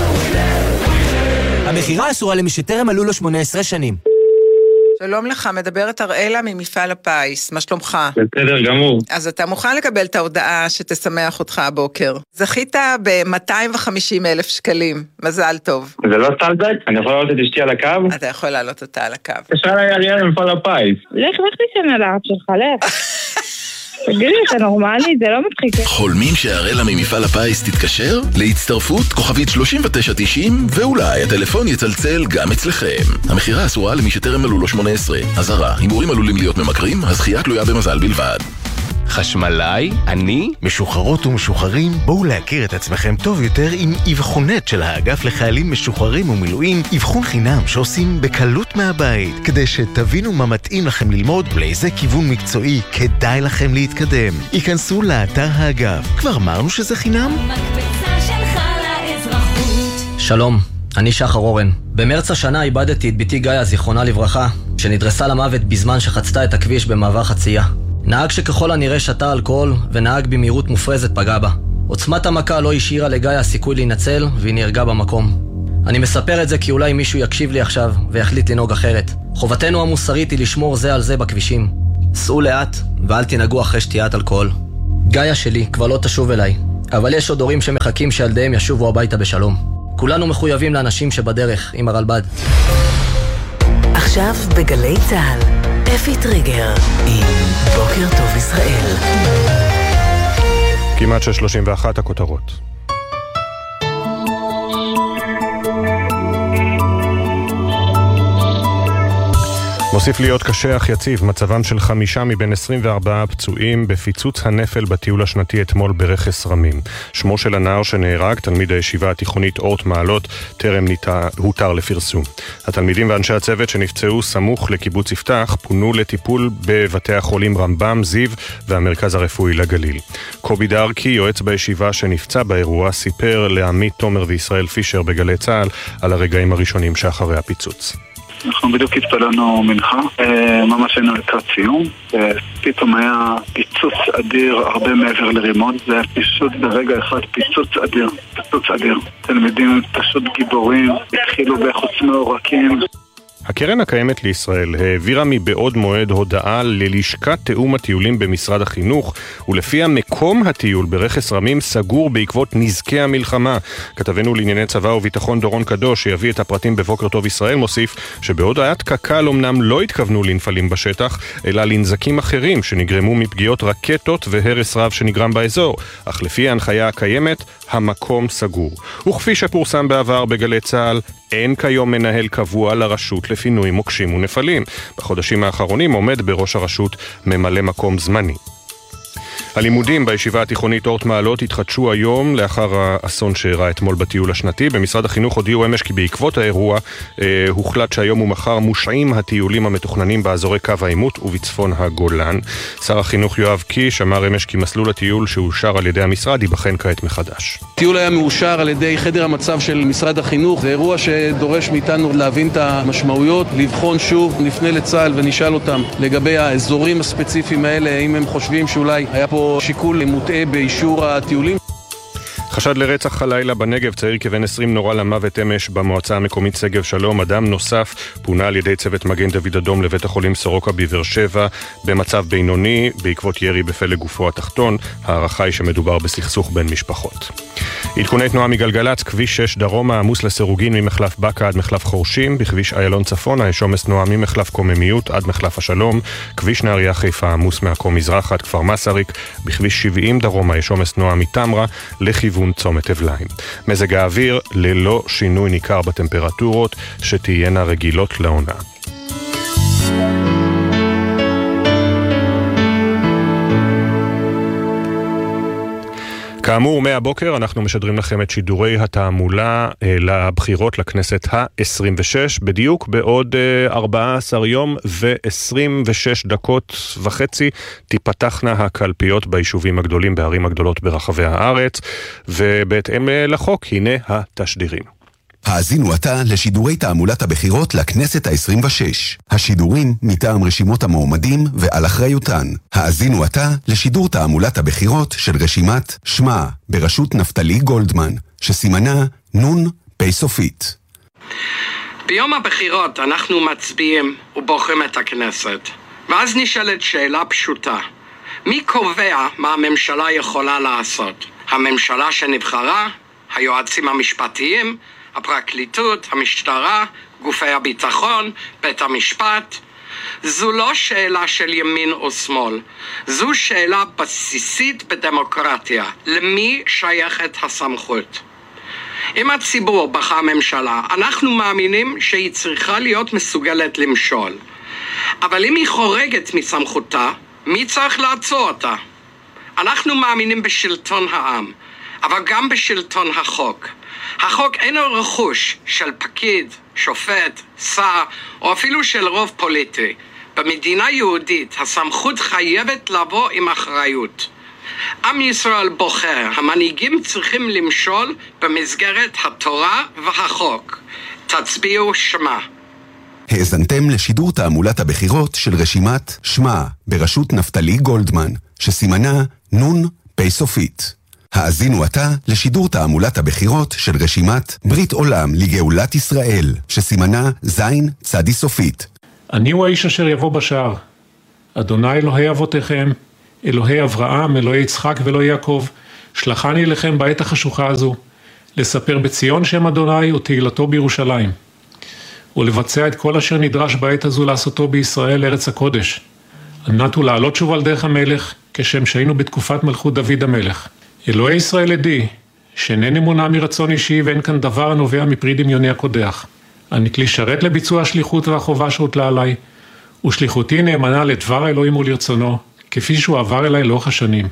המחירה אסורה למי שטרם מלאו לו 18 שנים. שלום לך, מדברת אראלה ממפעל הפיס, מה שלומך? בסדר גמור. אז אתה מוכן לקבל את ההודעה שתשמח אותך הבוקר. זכית ב-250,000 שקלים, מזל טוב. זה לא סטלדק? אני יכול לעלות את אשתי על הקו? אתה יכול לעלות אותה על הקו. תשאל לי אריאל ממפעל הפיס. לך תישן על הארץ שלך, לך. תגידי, אתה נורמלי? זה לא מצחיק. חולמים שהרלה ממפעל הפיס תתקשר? להצטרפות כוכבית 3990 ואולי הטלפון יצלצל גם אצלכם. המחירה אסורה למי שטרם מלאו לו 18. אזהרה, הימורים עלולים להיות ממכרים, הזכייה תלויה במזל בלבד. חשמלאי, אני, משוחררות ומשוחררים, בואו להכיר את עצמכם טוב יותר עם אבחונת של האגף לחיילים משוחררים ומילואים, אבחון חינם שעושים בקלות מהבית, כדי שתבינו מה מתאים לכם ללמוד ולאיזה כיוון מקצועי כדאי לכם להתקדם. היכנסו לאתר האגף, כבר אמרנו שזה חינם? מקבצה שלך לאזרחות. שלום, אני שחר אורן. במרץ השנה איבדתי את ביתי גאיה, זיכרונה לברכה, שנדרסה למוות בזמן שחצתה את הכביש במעבר חצייה. נהג שככל הנראה שתה אלכוהול ונהג במהירות מופרזת פגע בה. עוצמת המכה לא השאירה לגאיה סיכוי להינצל והיא נהרגה במקום. אני מספר את זה כי אולי מישהו יקשיב לי עכשיו ויחליט לנהוג אחרת. חובתנו המוסרית היא לשמור זה על זה בכבישים. סעו לאט ואל תנהגו אחרי שתיית אלכוהול. גאיה שלי כבר לא תשוב אליי, אבל יש עוד הורים שמחכים שילדיהם ישובו הביתה בשלום. כולנו מחויבים לאנשים שבדרך עם הרלב"ד. עכשיו בגלי צהל אפי טריגר עם בוקר טוב ישראל. כמעט 31 הכותרות. מוסיף להיות קשה אך יציב מצבם של 5 מבין 24 פצועים בפיצוץ הנפל בטיול השנתי אתמול ברכס רמים. שמו של הנער שנהרג, תלמיד הישיבה התיכונית אורט מעלות, טרם הותר לפרסום. התלמידים ואנשי הצוות שנפצעו סמוך לקיבוץ יפתח פונו לטיפול בבתי החולים רמב"ם, זיו והמרכז הרפואי לגליל. קובי דארקי, יועץ בישיבה שנפצע באירוע, סיפר לעמית תומר וישראל פישר בגלי צהל על הרגעים הראשונים שאחרי הפיצוץ. אנחנו בדיוק התפללנו מנחה, ממש היינו לקראת סיום, פתאום היה פיצוץ אדיר הרבה מעבר לרימון, זה היה פשוט ברגע אחד פיצוץ אדיר. תלמידים פשוט גיבורים, התחילו בחוצמי עורקים. הקרן הקיימת לישראל העבירה מבעוד מועד הודעה ללשכת תאום הטיולים במשרד החינוך, ולפיה מקום הטיול ברכס רמים סגור בעקבות נזקי המלחמה. כתבנו לענייני צבא וביטחון דורון קדוש, שיביא את הפרטים בבוקר טוב ישראל, מוסיף שבעוד היה קק"ל אמנם לא התכוונו לנפלים בשטח, אלא לנזקים אחרים שנגרמו מפגיעות רקטות והרס רב שנגרם באזור. אך לפי ההנחיה הקיימת, המקום סגור. וכפי שפורסם בעבר בגלי צהל, אין כיום מנהל קבוע לרשות לפינוי מוקשים ונפלים. בחודשים האחרונים עומד בראש הרשות ממלא מקום זמני. הלימודים בישיבה התיכונית אורט מעלות התחדשו היום לאחר האסון שאירע אתמול בטיול השנתי. במשרד החינוך הודיעו אמש כי בעקבות האירוע הוחלט שהיום ומחר מושעים הטיולים המתוכננים באזורי קו העימות ובצפון הגולן. שר החינוך יואב קיש אמר אמש כי מסלול הטיול שאושר על ידי המשרד ייבחן כעת מחדש. הטיול היה מאושר על ידי חדר המצב של משרד החינוך. זה אירוע שדורש מאיתנו להבין את המשמעויות, לבחון שוב, נפנה לצה"ל ונשאל אותם לגבי האזורים הספציפיים האלה, אם הם חושבים שאולי היה פה שיקול מוטעה באישור הטיולים. חשד לרצח הלילה בנגב, צעיר כבן 20 נורא למוות אמש במועצה המקומית שגב שלום. אדם נוסף פונה על ידי צוות מגן דוד אדום לבית החולים סורוקה בבאר שבע במצב בינוני בעקבות ירי בפלג גופו התחתון. הערכה היא שמדובר בסכסוך בין משפחות. עדכוני תנועה מגלגלץ, כביש 6 דרומה עמוס לסירוגין ממחלף בקה עד מחלף חורשים, בכביש איילון צפונה יש עומס תנועה ממחלף קוממיות עד מחלף השלום, כביש נהריה חיפה עמוס מעכו מזרח עד כפר מסריק, בכביש 70 דרומה יש עומס תנועה מתמרה לכיוון צומת אבליים. מזג האוויר ללא שינוי ניכר בטמפרטורות שתהיינה רגילות לעונה. כאמור, מהבוקר אנחנו משדרים לכם את שידורי התעמולה לבחירות לכנסת ה-26, בדיוק בעוד 14 יום ו-26 דקות וחצי תיפתחנה הקלפיות ביישובים הגדולים, בערים הגדולות ברחבי הארץ, ובהתאם לחוק, הנה התשדירים. האזינו עתה לשידורי תעמולת הבחירות לכנסת ה-26. השידורים מטעם רשימות המועמדים ועל אחריותן. האזינו עתה לשידור תעמולת הבחירות של רשימת שמה בראשות נפתלי גולדמן, שסימנה נון פי סופית. ביום הבחירות אנחנו מצביעים ובוחרים את הכנסת. ואז נשאלת שאלה פשוטה. מי קובע מה הממשלה יכולה לעשות? הממשלה שנבחרה? היועצים המשפטיים? הפרקליטות, המשטרה, גופי הביטחון, בית המשפט. זו לא שאלה של ימין או שמאל, זו שאלה בסיסית בדמוקרטיה, למי שייכת הסמכות. אם הציבור בחר ממשלה, אנחנו מאמינים שהיא צריכה להיות מסוגלת למשול. אבל אם היא חורגת מסמכותה, מי צריך לעצור אותה? אנחנו מאמינים בשלטון העם, אבל גם בשלטון החוק. החוק אינו רכוש של פקיד, שופט, שר, או אפילו של רוב פוליטי. במדינה יהודית הסמכות חייבת לבוא עם אחריות. עם ישראל בוחר, המנהיגים צריכים למשול במסגרת התורה והחוק. תצביעו שמע. האזנתם לשידור תעמולת הבחירות של רשימת שמע בראשות נפתלי גולדמן, שסימנה נון פי סופית. האזינו עתה לשידור תעמולת הבחירות של רשימת ברית עולם לגאולת ישראל, שסימנה זין צדי סופית. אני הוא האיש אשר יבוא בשער. אדוני אלוהי אבותיכם, אלוהי אברהם, אלוהי יצחק ואלוהי יעקב, שלחני לכם בעת החשוכה הזו, לספר בציון שם אדוני ותהילתו בירושלים, ולבצע את כל אשר נדרש בעת הזו לעשותו בישראל ארץ הקודש, על מנת ולעלות שוב על דרך המלך, כשם שהיינו בתקופת מלכות דוד המלך. אלוהי ישראל עדי, שאינני מונע מרצון אישי ואין כאן דבר הנובע מפרי דמיוני הקודח. אני כלי שרת לביצוע השליחות והחובה שהוטלה עליי, ושליחותי נאמנה לדבר האלוהים ולרצונו, כפי שהוא עבר אליי לאורך השנים.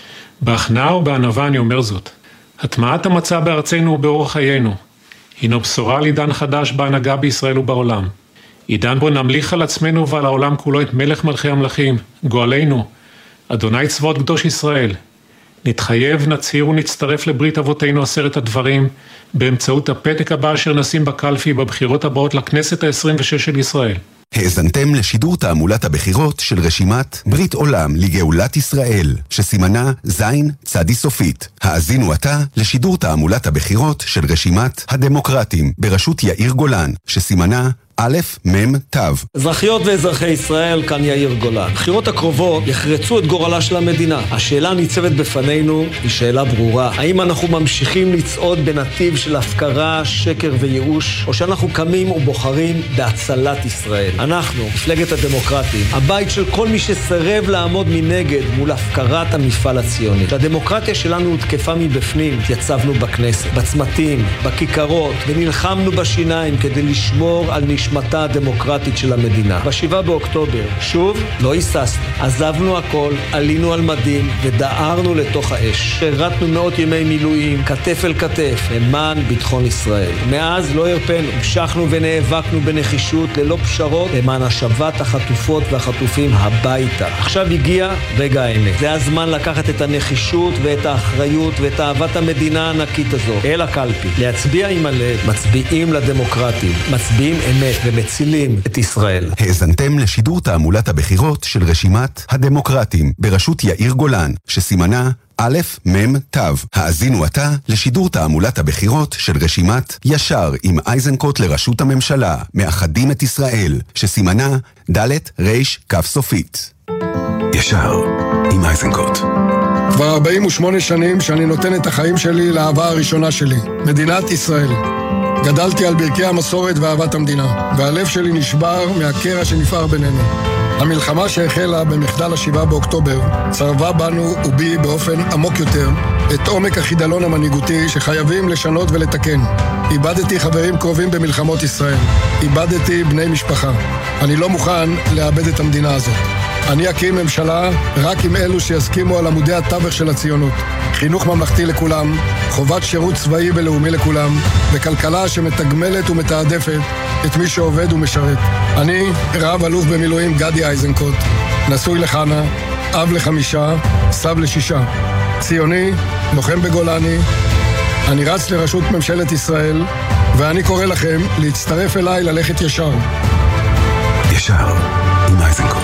בהכנעה ובענווה אני אומר זאת. הטמעת המצע בארצנו ובאורח חיינו, הינו בשורה על עידן חדש בהנהגה בישראל ובעולם. עידן בו נמליך על עצמנו ועל העולם כולו את מלך מלכי המלכים, גואלנו, אדוני צבאות קדוש ישראל. נתחייב, נצהיר ונצטרף לברית אבותינו 10 הדברים, באמצעות הפתק הבא אשר נשים בקלפי בבחירות הבאות לכנסת ה-26 של ישראל. האזנתם לשידור תעמולת הבחירות של רשימת ברית עולם לגאולת ישראל, שסימנה זין צדי סופית. האזינו עתה לשידור תעמולת הבחירות של רשימת הדמוקרטים בראשות יאיר גולן, שסימנה א' מ' ת'. אזרחיות ואזרחי ישראל, כאן יאיר גולן. הבחירות הקרובות יחרצו את גורלה של המדינה. השאלה הניצבת בפנינו היא שאלה ברורה. האם אנחנו ממשיכים לצעוד בנתיב של הפקרה, שקר וייאוש, או שאנחנו קמים ובוחרים בהצלת ישראל? אנחנו, מפלגת הדמוקרטים, הבית של כל מי שסרב לעמוד מנגד מול הפקרת המפעל הציוני. שהדמוקרטיה שלנו הותקפה מבפנים, התייצבנו בכנסת, בצמתים, בכיכרות, ונלחמנו בשיניים כדי לשמור על נשמתה הדמוקרטית של המדינה. ב7 באוקטובר, שוב, לא היססנו. עזבנו הכל, עלינו על מדים ודהרנו לתוך האש. שירתנו מאות ימי מילואים, כתף אל כתף, למען ביטחון ישראל. מאז לא הרפנו, המשכנו ונאבקנו בנחישות ללא פשרות למען השבת החטופות והחטופים הביתה. עכשיו הגיע רגע האמת. זה הזמן לקחת את הנחישות ואת האחריות ואת אהבת המדינה הענקית הזו אל הקלפי. להצביע עם הלב, מצביעים לדמוקרטים, מצביעים אמת ומצילים את ישראל. האזנתם לשידור תעמולת הבחירות של רשימת הדמוקרטים בראשות יאיר גולן, שסימנה א' מ' ת'. האזינו עתה לשידור תעמולת הבחירות של רשימת ישר עם אייזנקוט לראשות הממשלה, מאחדים את ישראל, שסימנה ד' ר' כ' סופית. ישר עם אייזנקוט. כבר 48 שנים שאני נותן את החיים שלי לאהבה הראשונה שלי, מדינת ישראל. גדלתי על ברכי המסורת ואהבת המדינה, והלב שלי נשבר מהקרע שנפער בינינו. המלחמה שהחלה במחדל 7 באוקטובר צרבה בנו ובי באופן עמוק יותר את עומק החידלון המנהיגותי שחייבים לשנות ולתקן. איבדתי חברים קרובים במלחמות ישראל. איבדתי בני משפחה. אני לא מוכן לאבד את המדינה הזאת. אני אקים ממשלה רק עם אלו שיסכימו על עמודי התווך של הציונות. חינוך ממלכתי לכולם, חובת שירות צבאי ולאומי לכולם, וכלכלה שמתגמלת ומתעדפת את מי שעובד ומשרת. אני רב אלוף במילואים גדי אייזנקוט, נשוי לחנה, אב ל5, סב ל6. ציוני, לוחם בגולני. אני רץ לראשות ממשלת ישראל, ואני קורא לכם להצטרף אליי ללכת ישר. ישר עם אייזנקוט.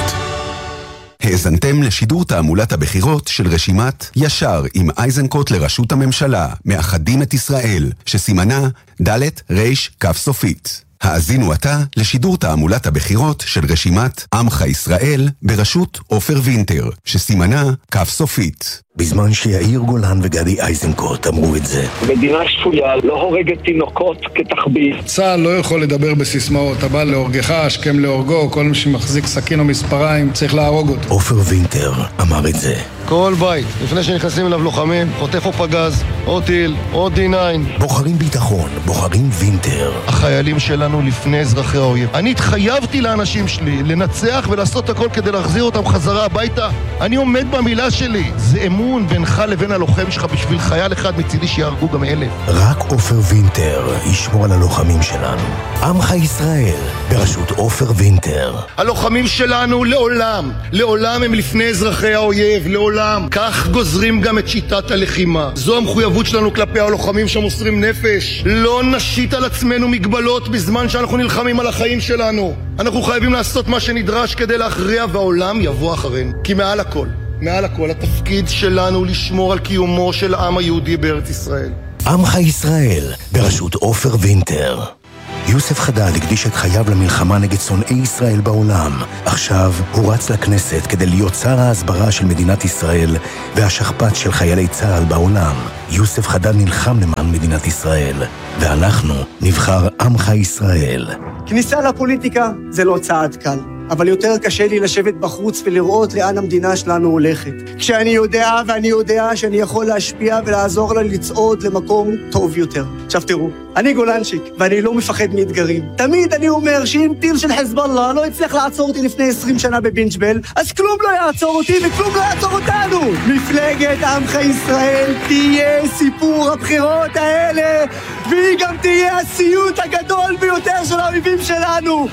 האזנתם לשידור תעמולת הבחירות של רשימת ישר עם אייזנקוט לראשות הממשלה, מאחדים את ישראל, שסימנה ד' ר' כ' סופית. האזינו עתה לשידור תעמולת הבחירות של רשימת עמך ישראל בראשות עופר וינטר, שסימנה כף סופית. בזמן שיאיר גולן וגדי איזנקוט אמרו את זה. מדינה שפויה לא הורגת תינוקות כתחביב. צה"ל לא יכול לדבר בסיסמאות, הבא להורגך, השכם להורגו, כל מי שמחזיק סכין או מספריים צריך להרוג אותו. עופר וינטר אמר את זה. כל בית, לפני שנכנסים אליו לוחמים, חוטף או פגז, או טיל, או D9. בוחרים ביטחון, בוחרים וינטר. החיילים שלנו לפני אזרחי האויב. אני התחייבתי לאנשים שלי לנצח ולעשות הכל כדי להחזיר אותם חזרה הביתה. אני עומד במילה שלי. זה אמון בינך לבין הלוחם שלך בשביל חייל אחד מצידי שיהרגו גם 1,000. רק עופר וינטר ישמור על הלוחמים שלנו. עמך ישראל, בראשות עופר וינטר. הלוחמים שלנו לעולם הם לפני אזרחי האויב, לעולם. כך גוזרים גם את שיטת הלחימה. זו המחויבות שלנו כלפי הלוחמים שמוסרים נפש. לא נשית על עצמנו מגבלות בזמן שאנחנו נלחמים על החיים שלנו. אנחנו חייבים לעשות מה שנדרש כדי להכריע, והעולם יבוא אחרינו. כי מעל הכל, התפקיד שלנו לשמור על קיומו של העם היהודי בארץ ישראל. עמך ישראל, בראשות עופר וינטר. יוסף חדד הקדיש את חייו למלחמה נגד שונאי ישראל בעולם. עכשיו הוא רץ לכנסת כדי להיות שר ההסברה של מדינת ישראל והשכפ"ץ של חיילי צה"ל בעולם. יוסף חדד נלחם למען מדינת ישראל, ואנחנו נבחר עמך ישראל. כניסה לפוליטיקה זה לא צעד קל, אבל יותר קשה לי לשבת בחוץ ולראות לאן המדינה שלנו הולכת. כשאני יודע שאני יכול להשפיע ולעזור לה לצעוד למקום טוב יותר. עכשיו תראו, אני גולנצ'יק, ואני לא מפחד מאתגרים. תמיד אני אומר שאם טיל של חזבאללה לא הצליח לעצור אותי לפני 20 שנה בבינג'בל, אז כלום לא יעצור אותי וכלום לא יעצור אותנו. מפלגת עמך ישראל תהיה סיפור הבחירות האלה, והיא גם תהיה הסיוט הגדול ביותר של האויבים שלנו.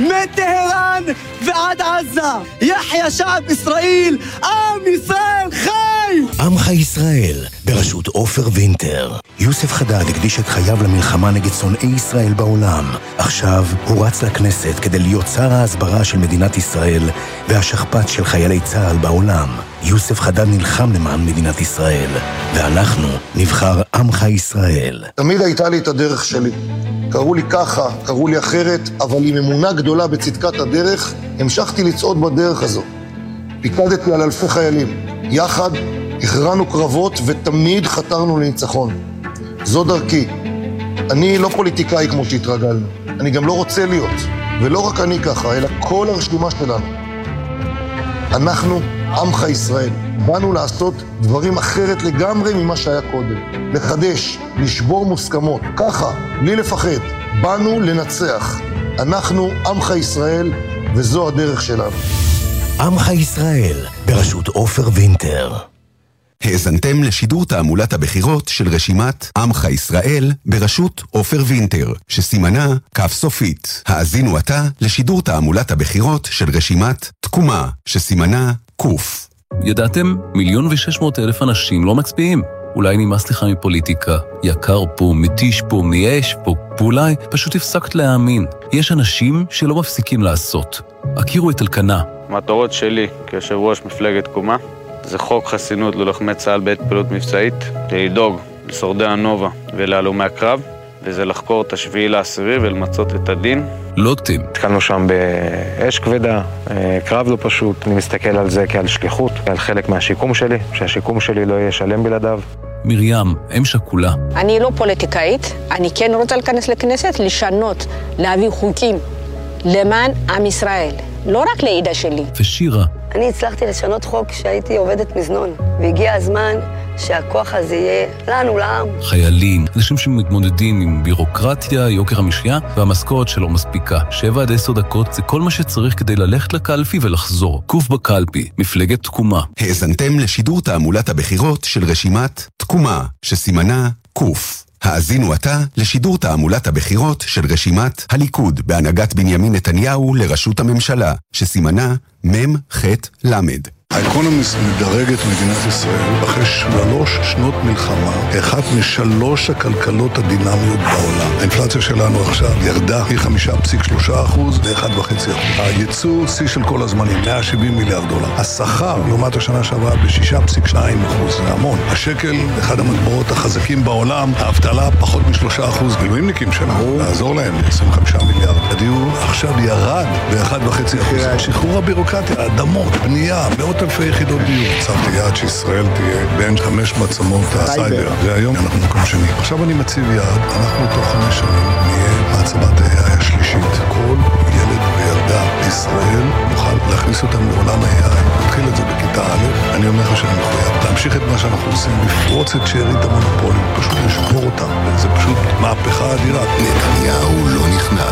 מטהרן ועד עזה, יחיה שעב ישראל, עם ישראל חי! עמך ישראל, בראשות עופר וינטר. יוסף חדד הקדיש את חייו למלחמה נגד שונאי ישראל בעולם. עכשיו הוא רץ לכנסת כדי להיות שר ההסברה של מדינת ישראל והשכפ"ץ של חיילי צה"ל בעולם. יוסף חדד נלחם למען מדינת ישראל, ואנחנו נבחר עמך ישראל. תמיד הייתה לי את הדרך שלי. קראו לי ככה, קראו לי אחרת, אבל עם אמונה גדולה בצדקת הדרך, המשכתי לצעוד בדרך הזו. פיקדתי על אלפי חיילים. יחד הכרענו קרבות ותמיד חתרנו לניצחון. זו דרכי. אני לא פוליטיקאי כמו שהתרגלנו. אני גם לא רוצה להיות. ולא רק אני ככה, אלא כל הרשימה שלנו. אנחנו עמך ישראל. באנו לעשות דברים אחרת לגמרי ממה שהיה קודם. לחדש, לשבור מוסכמות. ככה, בלי לפחד. באנו לנצח. אנחנו עמך ישראל, וזו הדרך שלנו. עמך ישראל, בראשות עופר וינטר. האזנתם לשידור תעמולת הבחירות של רשימת עמך ישראל בראשות עופר וינטר, שסימנה כף סופית. האזינו עתה לשידור תעמולת הבחירות של רשימת תקומה, שסימנה קוף. ידעתם? 1,600,000 אנשים לא מצביעים. אולי נמאס לך מפוליטיקה, יקר פה, מתיש פה, מייאש פה, ואולי פשוט הפסקת להאמין. יש אנשים שלא מפסיקים לעשות. הכירו את אלקנה. המטרות שלי כיושב ראש מפלגת תקומה זה חוק חסינות ללוחמי צה"ל בעת פעילות מבצעית, לדאוג לשורדי הנובה ולהלומי הקרב, וזה לחקור את 7/10 ולמצות את הדין. לוטים. התחלנו שם באש כבדה, קרב לא פשוט, אני מסתכל על זה כעל שליחות, על חלק מהשיקום שלי, שהשיקום שלי לא יהיה שלם בלעדיו. מרים, אם שכולה. אני לא פוליטיקאית, אני כן רוצה להיכנס לכנסת, לשנות, להביא חוקים למען עם ישראל, לא רק לעידה שלי. ושירה. אני הצלחתי לשנות חוק שהייתי עובדת מזנון, והגיע הזמן שהכוח הזה יהיה לנו, לעם. חיילים, אנשים שמתמודדים עם בירוקרטיה, יוקר המחיה, והמשכורת שלא מספיקה. 7 עד 10 דקות זה כל מה שצריך כדי ללכת לקלפי ולחזור. קוף בקלפי, מפלגת תקומה. האזנתם לשידור תעמולת הבחירות של רשימת תקומה, שסימנה קוף. האזינו עתה לשידור תעמולת הבחירות של רשימת הליכוד בהנהגת בנימין נתניהו לראשות הממשלה, שסימנה מם ח' למד. האקונומיסט מדרג את מדינת ישראל אחרי 3 שנות מלחמה, אחת מ3 הכלכלות הדינמיות בעולם. האינפלציה שלנו עכשיו ירדה מ5.3% ל1.5%. הייצוא שיא של כל הזמנים, $170 מיליארד. השכר לעומת השנה שעברה ב6.2%, זה המון. השקל, אחד המטבעות החזקים בעולם, האבטלה פחות מ3%. מילואימניקים שלנו, לעזור להם, 25 מיליארד. הדיור עכשיו ירד ב1.5%. שחרור הבירוקרטיה, האדמות, בנייה, מאות אלפי יחידות דיור. הצבתי יעד שישראל תהיה בין 5 מעצמות הסייבר, והיום אנחנו מקום שני. עכשיו אני מציב יעד, אנחנו תוך 5 שנים נהיה מעצמת ה-AI השלישית. כל ילד וילדה בישראל נוכל להכניס אותם לעולם ה-AI. נתחיל את זה בכיתה א', אני אומר לך שאני מחויב להמשיך את מה שאנחנו עושים, לפרוץ את שארית המונופולים, פשוט לשבור אותם. זה פשוט מהפכה אדירה. נתניהו לא נכנע.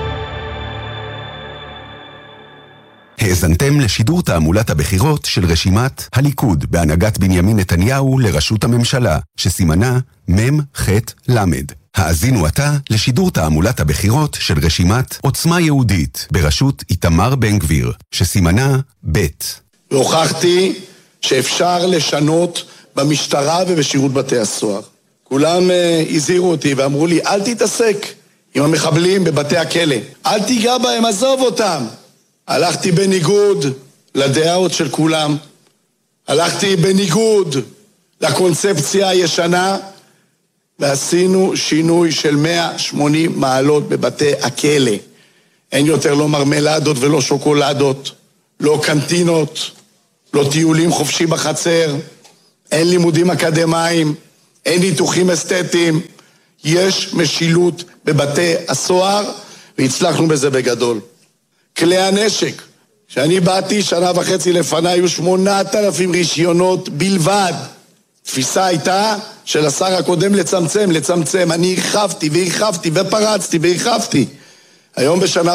האזנתם לשידור תעמולת הבחירות של רשימת הליכוד בהנהגת בנימין נתניהו לראשות הממשלה, שסימנה מ"ח למד. האזינו עתה לשידור תעמולת הבחירות של רשימת עוצמה יהודית בראשות איתמר בן גביר, שסימנה ב'. והוכחתי שאפשר לשנות במשטרה ובשירות בתי הסוהר. כולם הזהירו אותי ואמרו לי, אל תתעסק עם המחבלים בבתי הכלא, אל תיגע בהם, עזוב אותם. הלכתי בניגוד לדעות של כולם, הלכתי בניגוד לקונספציה הישנה, ועשינו שינוי של 180 מעלות בבתי הכלא. אין יותר לא מרמלדות ולא שוקולדות, לא קנטינות, לא טיולים חופשי בחצר, אין לימודים אקדמיים, אין ניתוחים אסתטיים, יש משילות בבתי הסוהר, והצלחנו בזה בגדול. כלי הנשק, שאני באתי 1.5 שנה לפני, היו 8,000 רישיונות בלבד. תפיסה הייתה של השר הקודם לצמצם. אני הרחבתי ופרצתי והרחבתי. היום ב1.5 שנה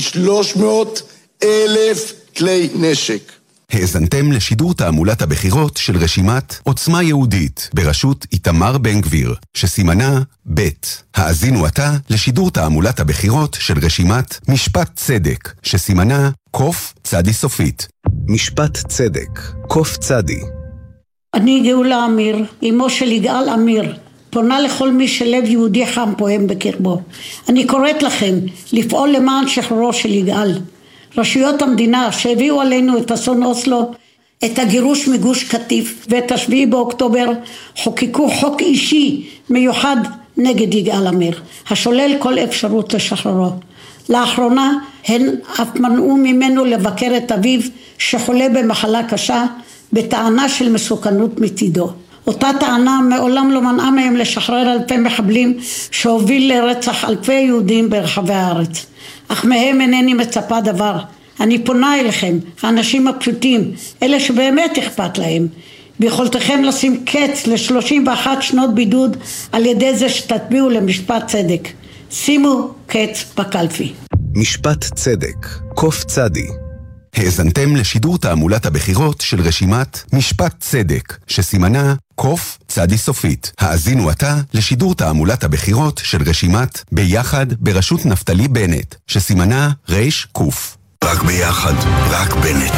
300,000 כלי נשק. האזנתם לשידור תעמולת הבחירות של רשימת עוצמה יהודית בראשות איתמר בן גביר, שסימנה ב'. האזינו עתה לשידור תעמולת הבחירות של רשימת משפט צדק, שסימנה קוף צדי סופית. משפט צדק, קוף צדי. אני גאולה אמיר, אמו של יגאל אמיר, פונה לכל מי שלב יהודי חם פועם בקרבו. אני קוראת לכם לפעול למען שחרורו של יגאל. רשויות המדינה שהביאו עלינו את אסון אוסלו, את הגירוש מגוש קטיף ואת 7 באוקטובר, חוקקו חוק אישי מיוחד נגד יגאל אמיר, השולל כל אפשרות לשחררו. לאחרונה הן אף מנעו ממנו לבקר את אביו שחולה במחלה קשה, בטענה של מסוכנות מצידו. אותה טענה מעולם לא מנעה מהם לשחרר אלפי מחבלים שהוביל לרצח אלפי יהודים ברחבי הארץ. אך מהם אינני מצפה דבר. אני פונה אליכם, האנשים הפשוטים, אלה שבאמת אכפת להם. ביכולתכם לשים קץ ל31 שנות בידוד על ידי זה שתטביעו למשפט צדק. שימו קץ בקלפי. משפט צדק, קוף צדי. האזנתם לשידור תעמולת הבחירות של רשימת משפט צדק, שסימנה קוף צדי סופית. האזינו עתה לשידור תעמולת הבחירות של רשימת ביחד בראשות נפתלי בנט, שסימנה רש קוף. רק ביחד, רק בנט.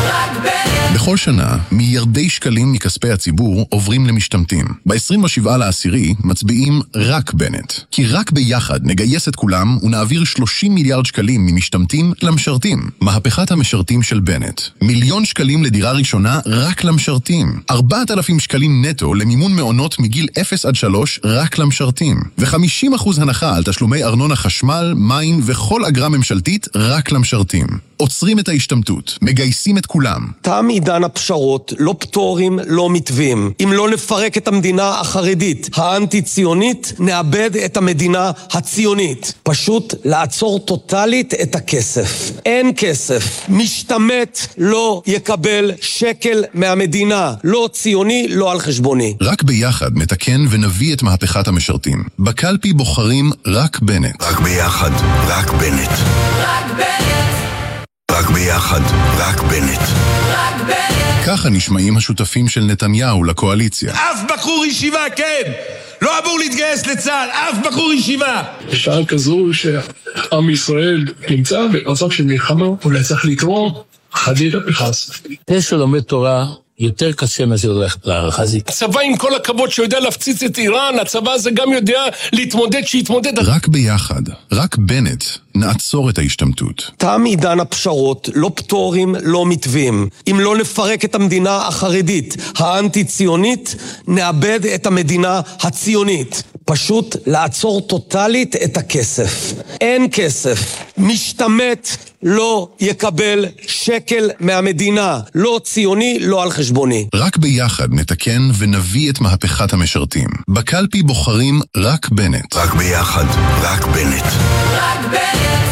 בכל שנה, מיליארדי שקלים מכספי הציבור עוברים למשתמטים. ב-27/10 מצביעים רק בנט. כי רק ביחד נגייס את כולם ונעביר 30 מיליארד שקלים ממשתמטים למשרתים. מהפכת המשרתים של בנט. 1,000,000 שקלים לדירה ראשונה רק למשרתים. 4,000 שקלים נטו למימון מעונות מגיל 0-3 רק למשרתים. ו50% הנחה על תשלומי ארנונה חשמל, מים וכל אגרה ממשלתית רק למשרתים. עוצרים את ההשתמטות, מגייסים את כולם. תם עידן הפשרות, לא פטורים, לא מתווים. אם לא נפרק את המדינה החרדית, האנטי-ציונית, נאבד את המדינה הציונית. פשוט לעצור טוטלית את הכסף. אין כסף. משתמט לא יקבל שקל מהמדינה. לא ציוני, לא על חשבוני. רק ביחד נתקן ונביא את מהפכת המשרתים. בקלפי בוחרים רק בנט. רק ביחד, רק בנט. רק בנט. רק ביחד, רק בנט. רק בנט. ככה נשמעים השותפים של נתניהו לקואליציה. אף בחור ישיבה, כן! לא אמור להתגייס לצה"ל, אף בחור ישיבה! בשעה כזו שעם ישראל נמצא במצב של מלחמה, אולי צריך לקרוא חלילה וחס. זה שלומד תורה יותר קשה מאשר ללכת לחזית. הצבא עם כל הכבוד שיודע להפציץ את איראן, הצבא הזה גם יודע להתמודד שיתמודד. רק ביחד, רק בנט, נעצור את ההשתמטות. תם עידן הפשרות, לא פטורים, לא מתווים. אם לא נפרק את המדינה החרדית, האנטי-ציונית, נאבד את המדינה הציונית. פשוט לעצור טוטלית את הכסף. אין כסף. משתמט לא יקבל שקל מהמדינה. לא ציוני, לא על חשבוני. רק ביחד נתקן ונביא את מהפכת המשרתים. בקלפי בוחרים רק בנט. רק ביחד, רק בנט. רק בנט.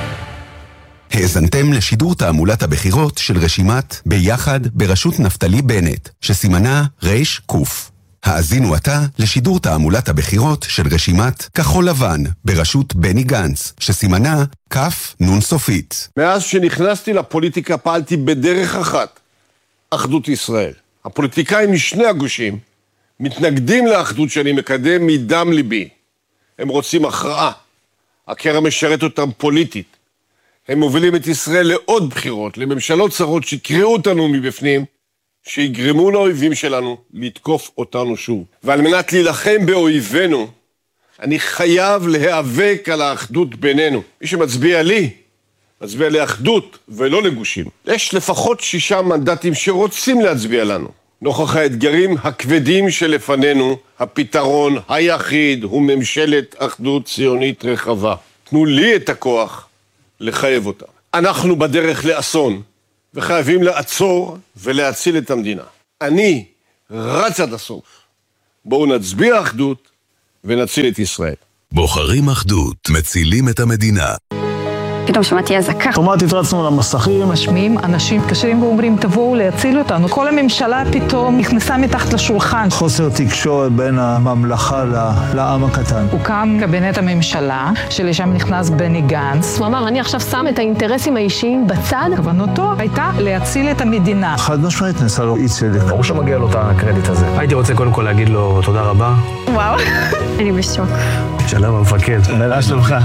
האזנתם לשידור תעמולת הבחירות של רשימת ביחד בראשות נפתלי בנט, שסימנה רש קוף. האזינו עתה לשידור תעמולת הבחירות של רשימת כחול לבן בראשות בני גנץ, שסימנה כף נון סופית. מאז שנכנסתי לפוליטיקה פעלתי בדרך אחת, אחדות ישראל. הפוליטיקאים משני הגושים מתנגדים לאחדות שאני מקדם מדם ליבי. הם רוצים הכרעה. הקרע משרת אותם פוליטית. הם מובילים את ישראל לעוד בחירות, לממשלות צרות שיקראו אותנו מבפנים, שיגרמו לאויבים שלנו לתקוף אותנו שוב. ועל מנת להילחם באויבינו, אני חייב להיאבק על האחדות בינינו. מי שמצביע לי, מצביע לאחדות ולא לגושים. יש לפחות 6 מנדטים שרוצים להצביע לנו. נוכח האתגרים הכבדים שלפנינו, הפתרון היחיד הוא ממשלת אחדות ציונית רחבה. תנו לי את הכוח לחייב אותה. אנחנו בדרך לאסון, וחייבים לעצור ולהציל את המדינה. אני רץ עד הסוף. בואו נצביע אחדות ונציל את ישראל. בוחרים אחדות, מצילים את המדינה. פתאום שמעתי אזעקה. אוטומטית רצנו למסכים. משמיעים אנשים מתקשרים ואומרים תבואו להציל אותנו. כל הממשלה פתאום נכנסה מתחת לשולחן. חוסר תקשורת בין הממלכה לעם הקטן. הוקם קבינט הממשלה, שלשם נכנס בני גנץ. הוא אמר, אני עכשיו שם את האינטרסים האישיים בצד. כוונתו הייתה להציל את המדינה. חד משמעית נעשה לו אי צדק. ברור שמגיע לו את הקרדיט הזה. הייתי רוצה קודם כל להגיד לו תודה רבה. וואו, אני בשוק. שלום המפקד. מילה שלומך.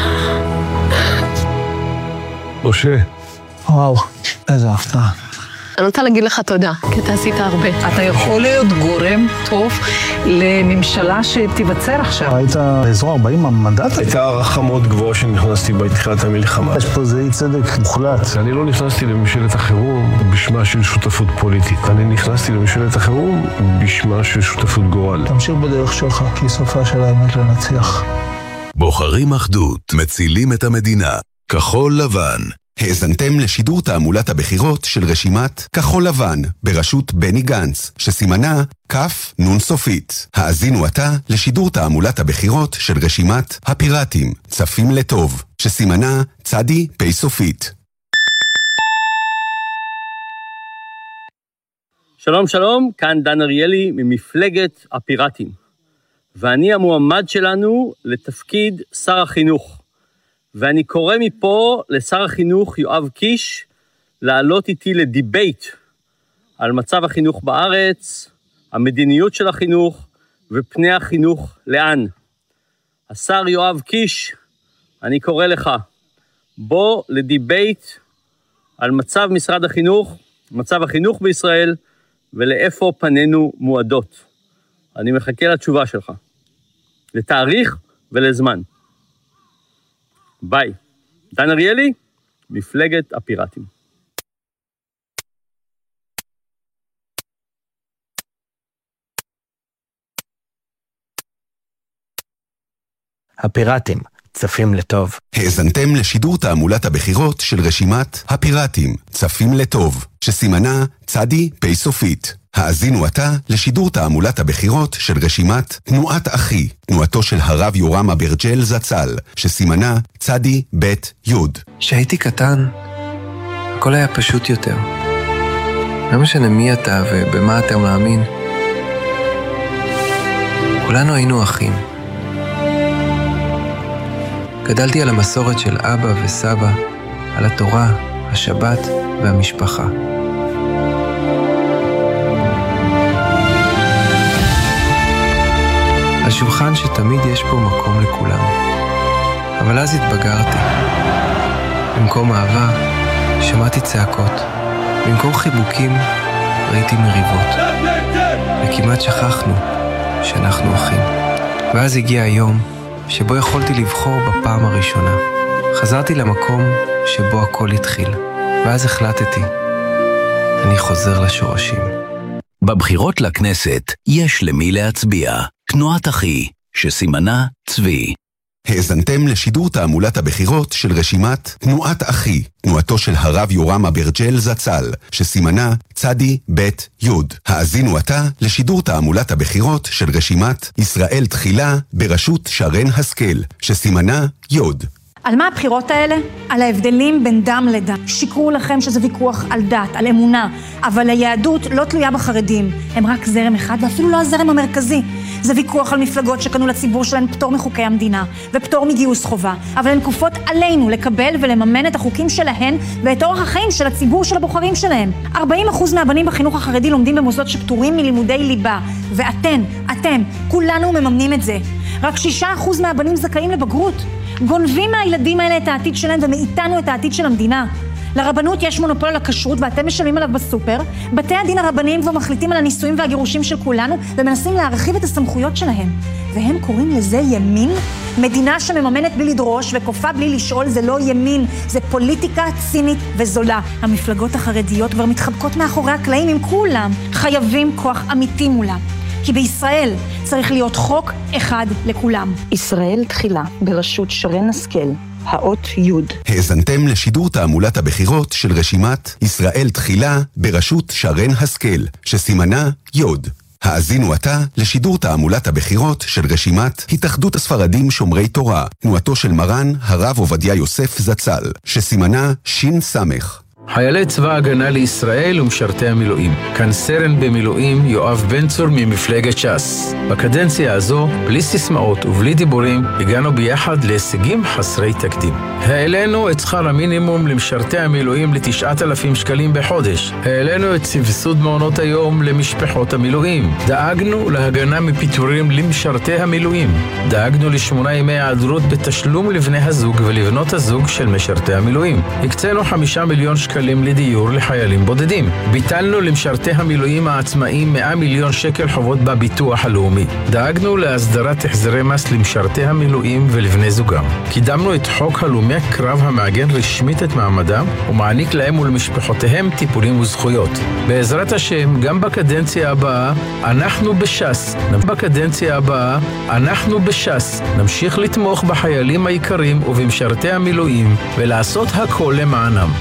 משה. וואו, איזה הפתעה. אני רוצה להגיד לך תודה, כי אתה עשית הרבה. אתה יכול להיות גורם טוב לממשלה שתיווצר עכשיו. היית באזור 40 מנדט? הייתה הערכה מאוד גבוהה שנכנסתי בתחילת המלחמה. יש פה זה אי צדק מוחלט. אני לא נכנסתי לממשלת החירום בשמה של שותפות פוליטית. אני נכנסתי לממשלת החירום בשמה של שותפות גורל. תמשיך בדרך שלך, כי סופה של האמת לנצח. בוחרים אחדות, מצילים את המדינה. כחול לבן. האזנתם לשידור תעמולת הבחירות של רשימת כחול לבן בראשות בני גנץ, שסימנה כף נון סופית. האזינו עתה לשידור תעמולת הבחירות של רשימת הפיראטים, צפים לטוב, שסימנה צדי פי סופית. שלום שלום, כאן דן אריאלי ממפלגת הפיראטים, ואני המועמד שלנו לתפקיד שר החינוך. ואני קורא מפה לשר החינוך יואב קיש לעלות איתי לדיבייט על מצב החינוך בארץ, המדיניות של החינוך ופני החינוך לאן. השר יואב קיש, אני קורא לך, בוא לדיבייט על מצב משרד החינוך, מצב החינוך בישראל ולאיפה פנינו מועדות. אני מחכה לתשובה שלך, לתאריך ולזמן. ביי. דן אריאלי, מפלגת הפיראטים. הפיראטים, צפים לטוב. האזנתם לשידור תעמולת הבחירות של רשימת הפיראטים, צפים לטוב, שסימנה צדי פי סופית. האזינו עתה לשידור תעמולת הבחירות של רשימת תנועת אחי, תנועתו של הרב יורם אברג'ל זצ"ל, שסימנה צדי בית יוד. כשהייתי קטן, הכל היה פשוט יותר. לא משנה מי אתה ובמה אתה מאמין. כולנו היינו אחים. גדלתי על המסורת של אבא וסבא, על התורה, השבת והמשפחה. על שולחן שתמיד יש בו מקום לכולם. אבל אז התבגרתי. במקום אהבה, שמעתי צעקות. במקום חיבוקים ראיתי מריבות. וכמעט שכחנו שאנחנו אחים. ואז הגיע היום שבו יכולתי לבחור בפעם הראשונה. חזרתי למקום שבו הכל התחיל. ואז החלטתי, אני חוזר לשורשים. בבחירות לכנסת יש למי להצביע. תנועת אחי, שסימנה צבי. האזנתם לשידור תעמולת הבחירות של רשימת תנועת אחי, תנועתו של הרב יורם אברג'ל זצ"ל, שסימנה צדי בית יוד. האזינו עתה לשידור תעמולת הבחירות של רשימת ישראל תחילה בראשות שרן השכל, שסימנה יוד. על מה הבחירות האלה? על ההבדלים בין דם לדם. שיקרו לכם שזה ויכוח על דת, על אמונה, אבל היהדות לא תלויה בחרדים. הם רק זרם אחד, ואפילו לא הזרם המרכזי. זה ויכוח על מפלגות שקנו לציבור שלהן פטור מחוקי המדינה, ופטור מגיוס חובה. אבל הן כופות עלינו לקבל ולממן את החוקים שלהן, ואת אורח החיים של הציבור של הבוחרים שלהם. 40% מהבנים בחינוך החרדי לומדים במוסדות שפטורים מלימודי ליבה. ואתם, כולנו מממנים את זה. רק 6% מהבנים זכאים לבגרות. גונבים מהילדים האלה את העתיד שלהם ומאיתנו את העתיד של המדינה. לרבנות יש מונופול על הכשרות ואתם משלמים עליו בסופר. בתי הדין הרבניים כבר מחליטים על הנישואים והגירושים של כולנו ומנסים להרחיב את הסמכויות שלהם. והם קוראים לזה ימין? מדינה שמממנת בלי לדרוש וכופה בלי לשאול זה לא ימין, זה פוליטיקה צינית וזולה. המפלגות החרדיות כבר מתחבקות מאחורי הקלעים עם כולם. חייבים כוח אמיתי מולם. כי בישראל צריך להיות חוק אחד לכולם. ישראל תחילה בראשות שרן השכל, האות יוד. האזנתם לשידור תעמולת הבחירות של רשימת ישראל תחילה בראשות שרן השכל, שסימנה יוד. האזינו עתה לשידור תעמולת הבחירות של רשימת התאחדות הספרדים שומרי תורה, תנועתו של מרן הרב עובדיה יוסף זצ"ל, שסימנה שין סמך. חיילי צבא ההגנה לישראל ומשרתי המילואים. כאן סרן במילואים יואב בן צור ממפלגת ש"ס. בקדנציה הזו, בלי סיסמאות ובלי דיבורים, הגענו ביחד להישגים חסרי תקדים. העלינו את שכר המינימום למשרתי המילואים ל9,000 שקלים בחודש. העלינו את סבסוד מעונות היום למשפחות המילואים. דאגנו להגנה מפיטורים למשרתי המילואים. דאגנו ל8 ימי היעדרות בתשלום לבני הזוג ולבנות הזוג של משרתי המילואים. הקצינו 5 מיליון שקלים לדיור לחיילים בודדים. ביטלנו למשרתי המילואים העצמאיים 100 מיליון שקל חובות בביטוח הלאומי. דאגנו להסדרת החזרי מס למשרתי המילואים ולבני זוגם. קידמנו את חוק הלומי הקרב המעגן רשמית את מעמדם ומעניק להם ולמשפחותיהם טיפולים וזכויות. בעזרת השם, גם בקדנציה הבאה אנחנו בש"ס נמשיך לתמוך בחיילים היקרים ובמשרתי המילואים ולעשות הכל למענם.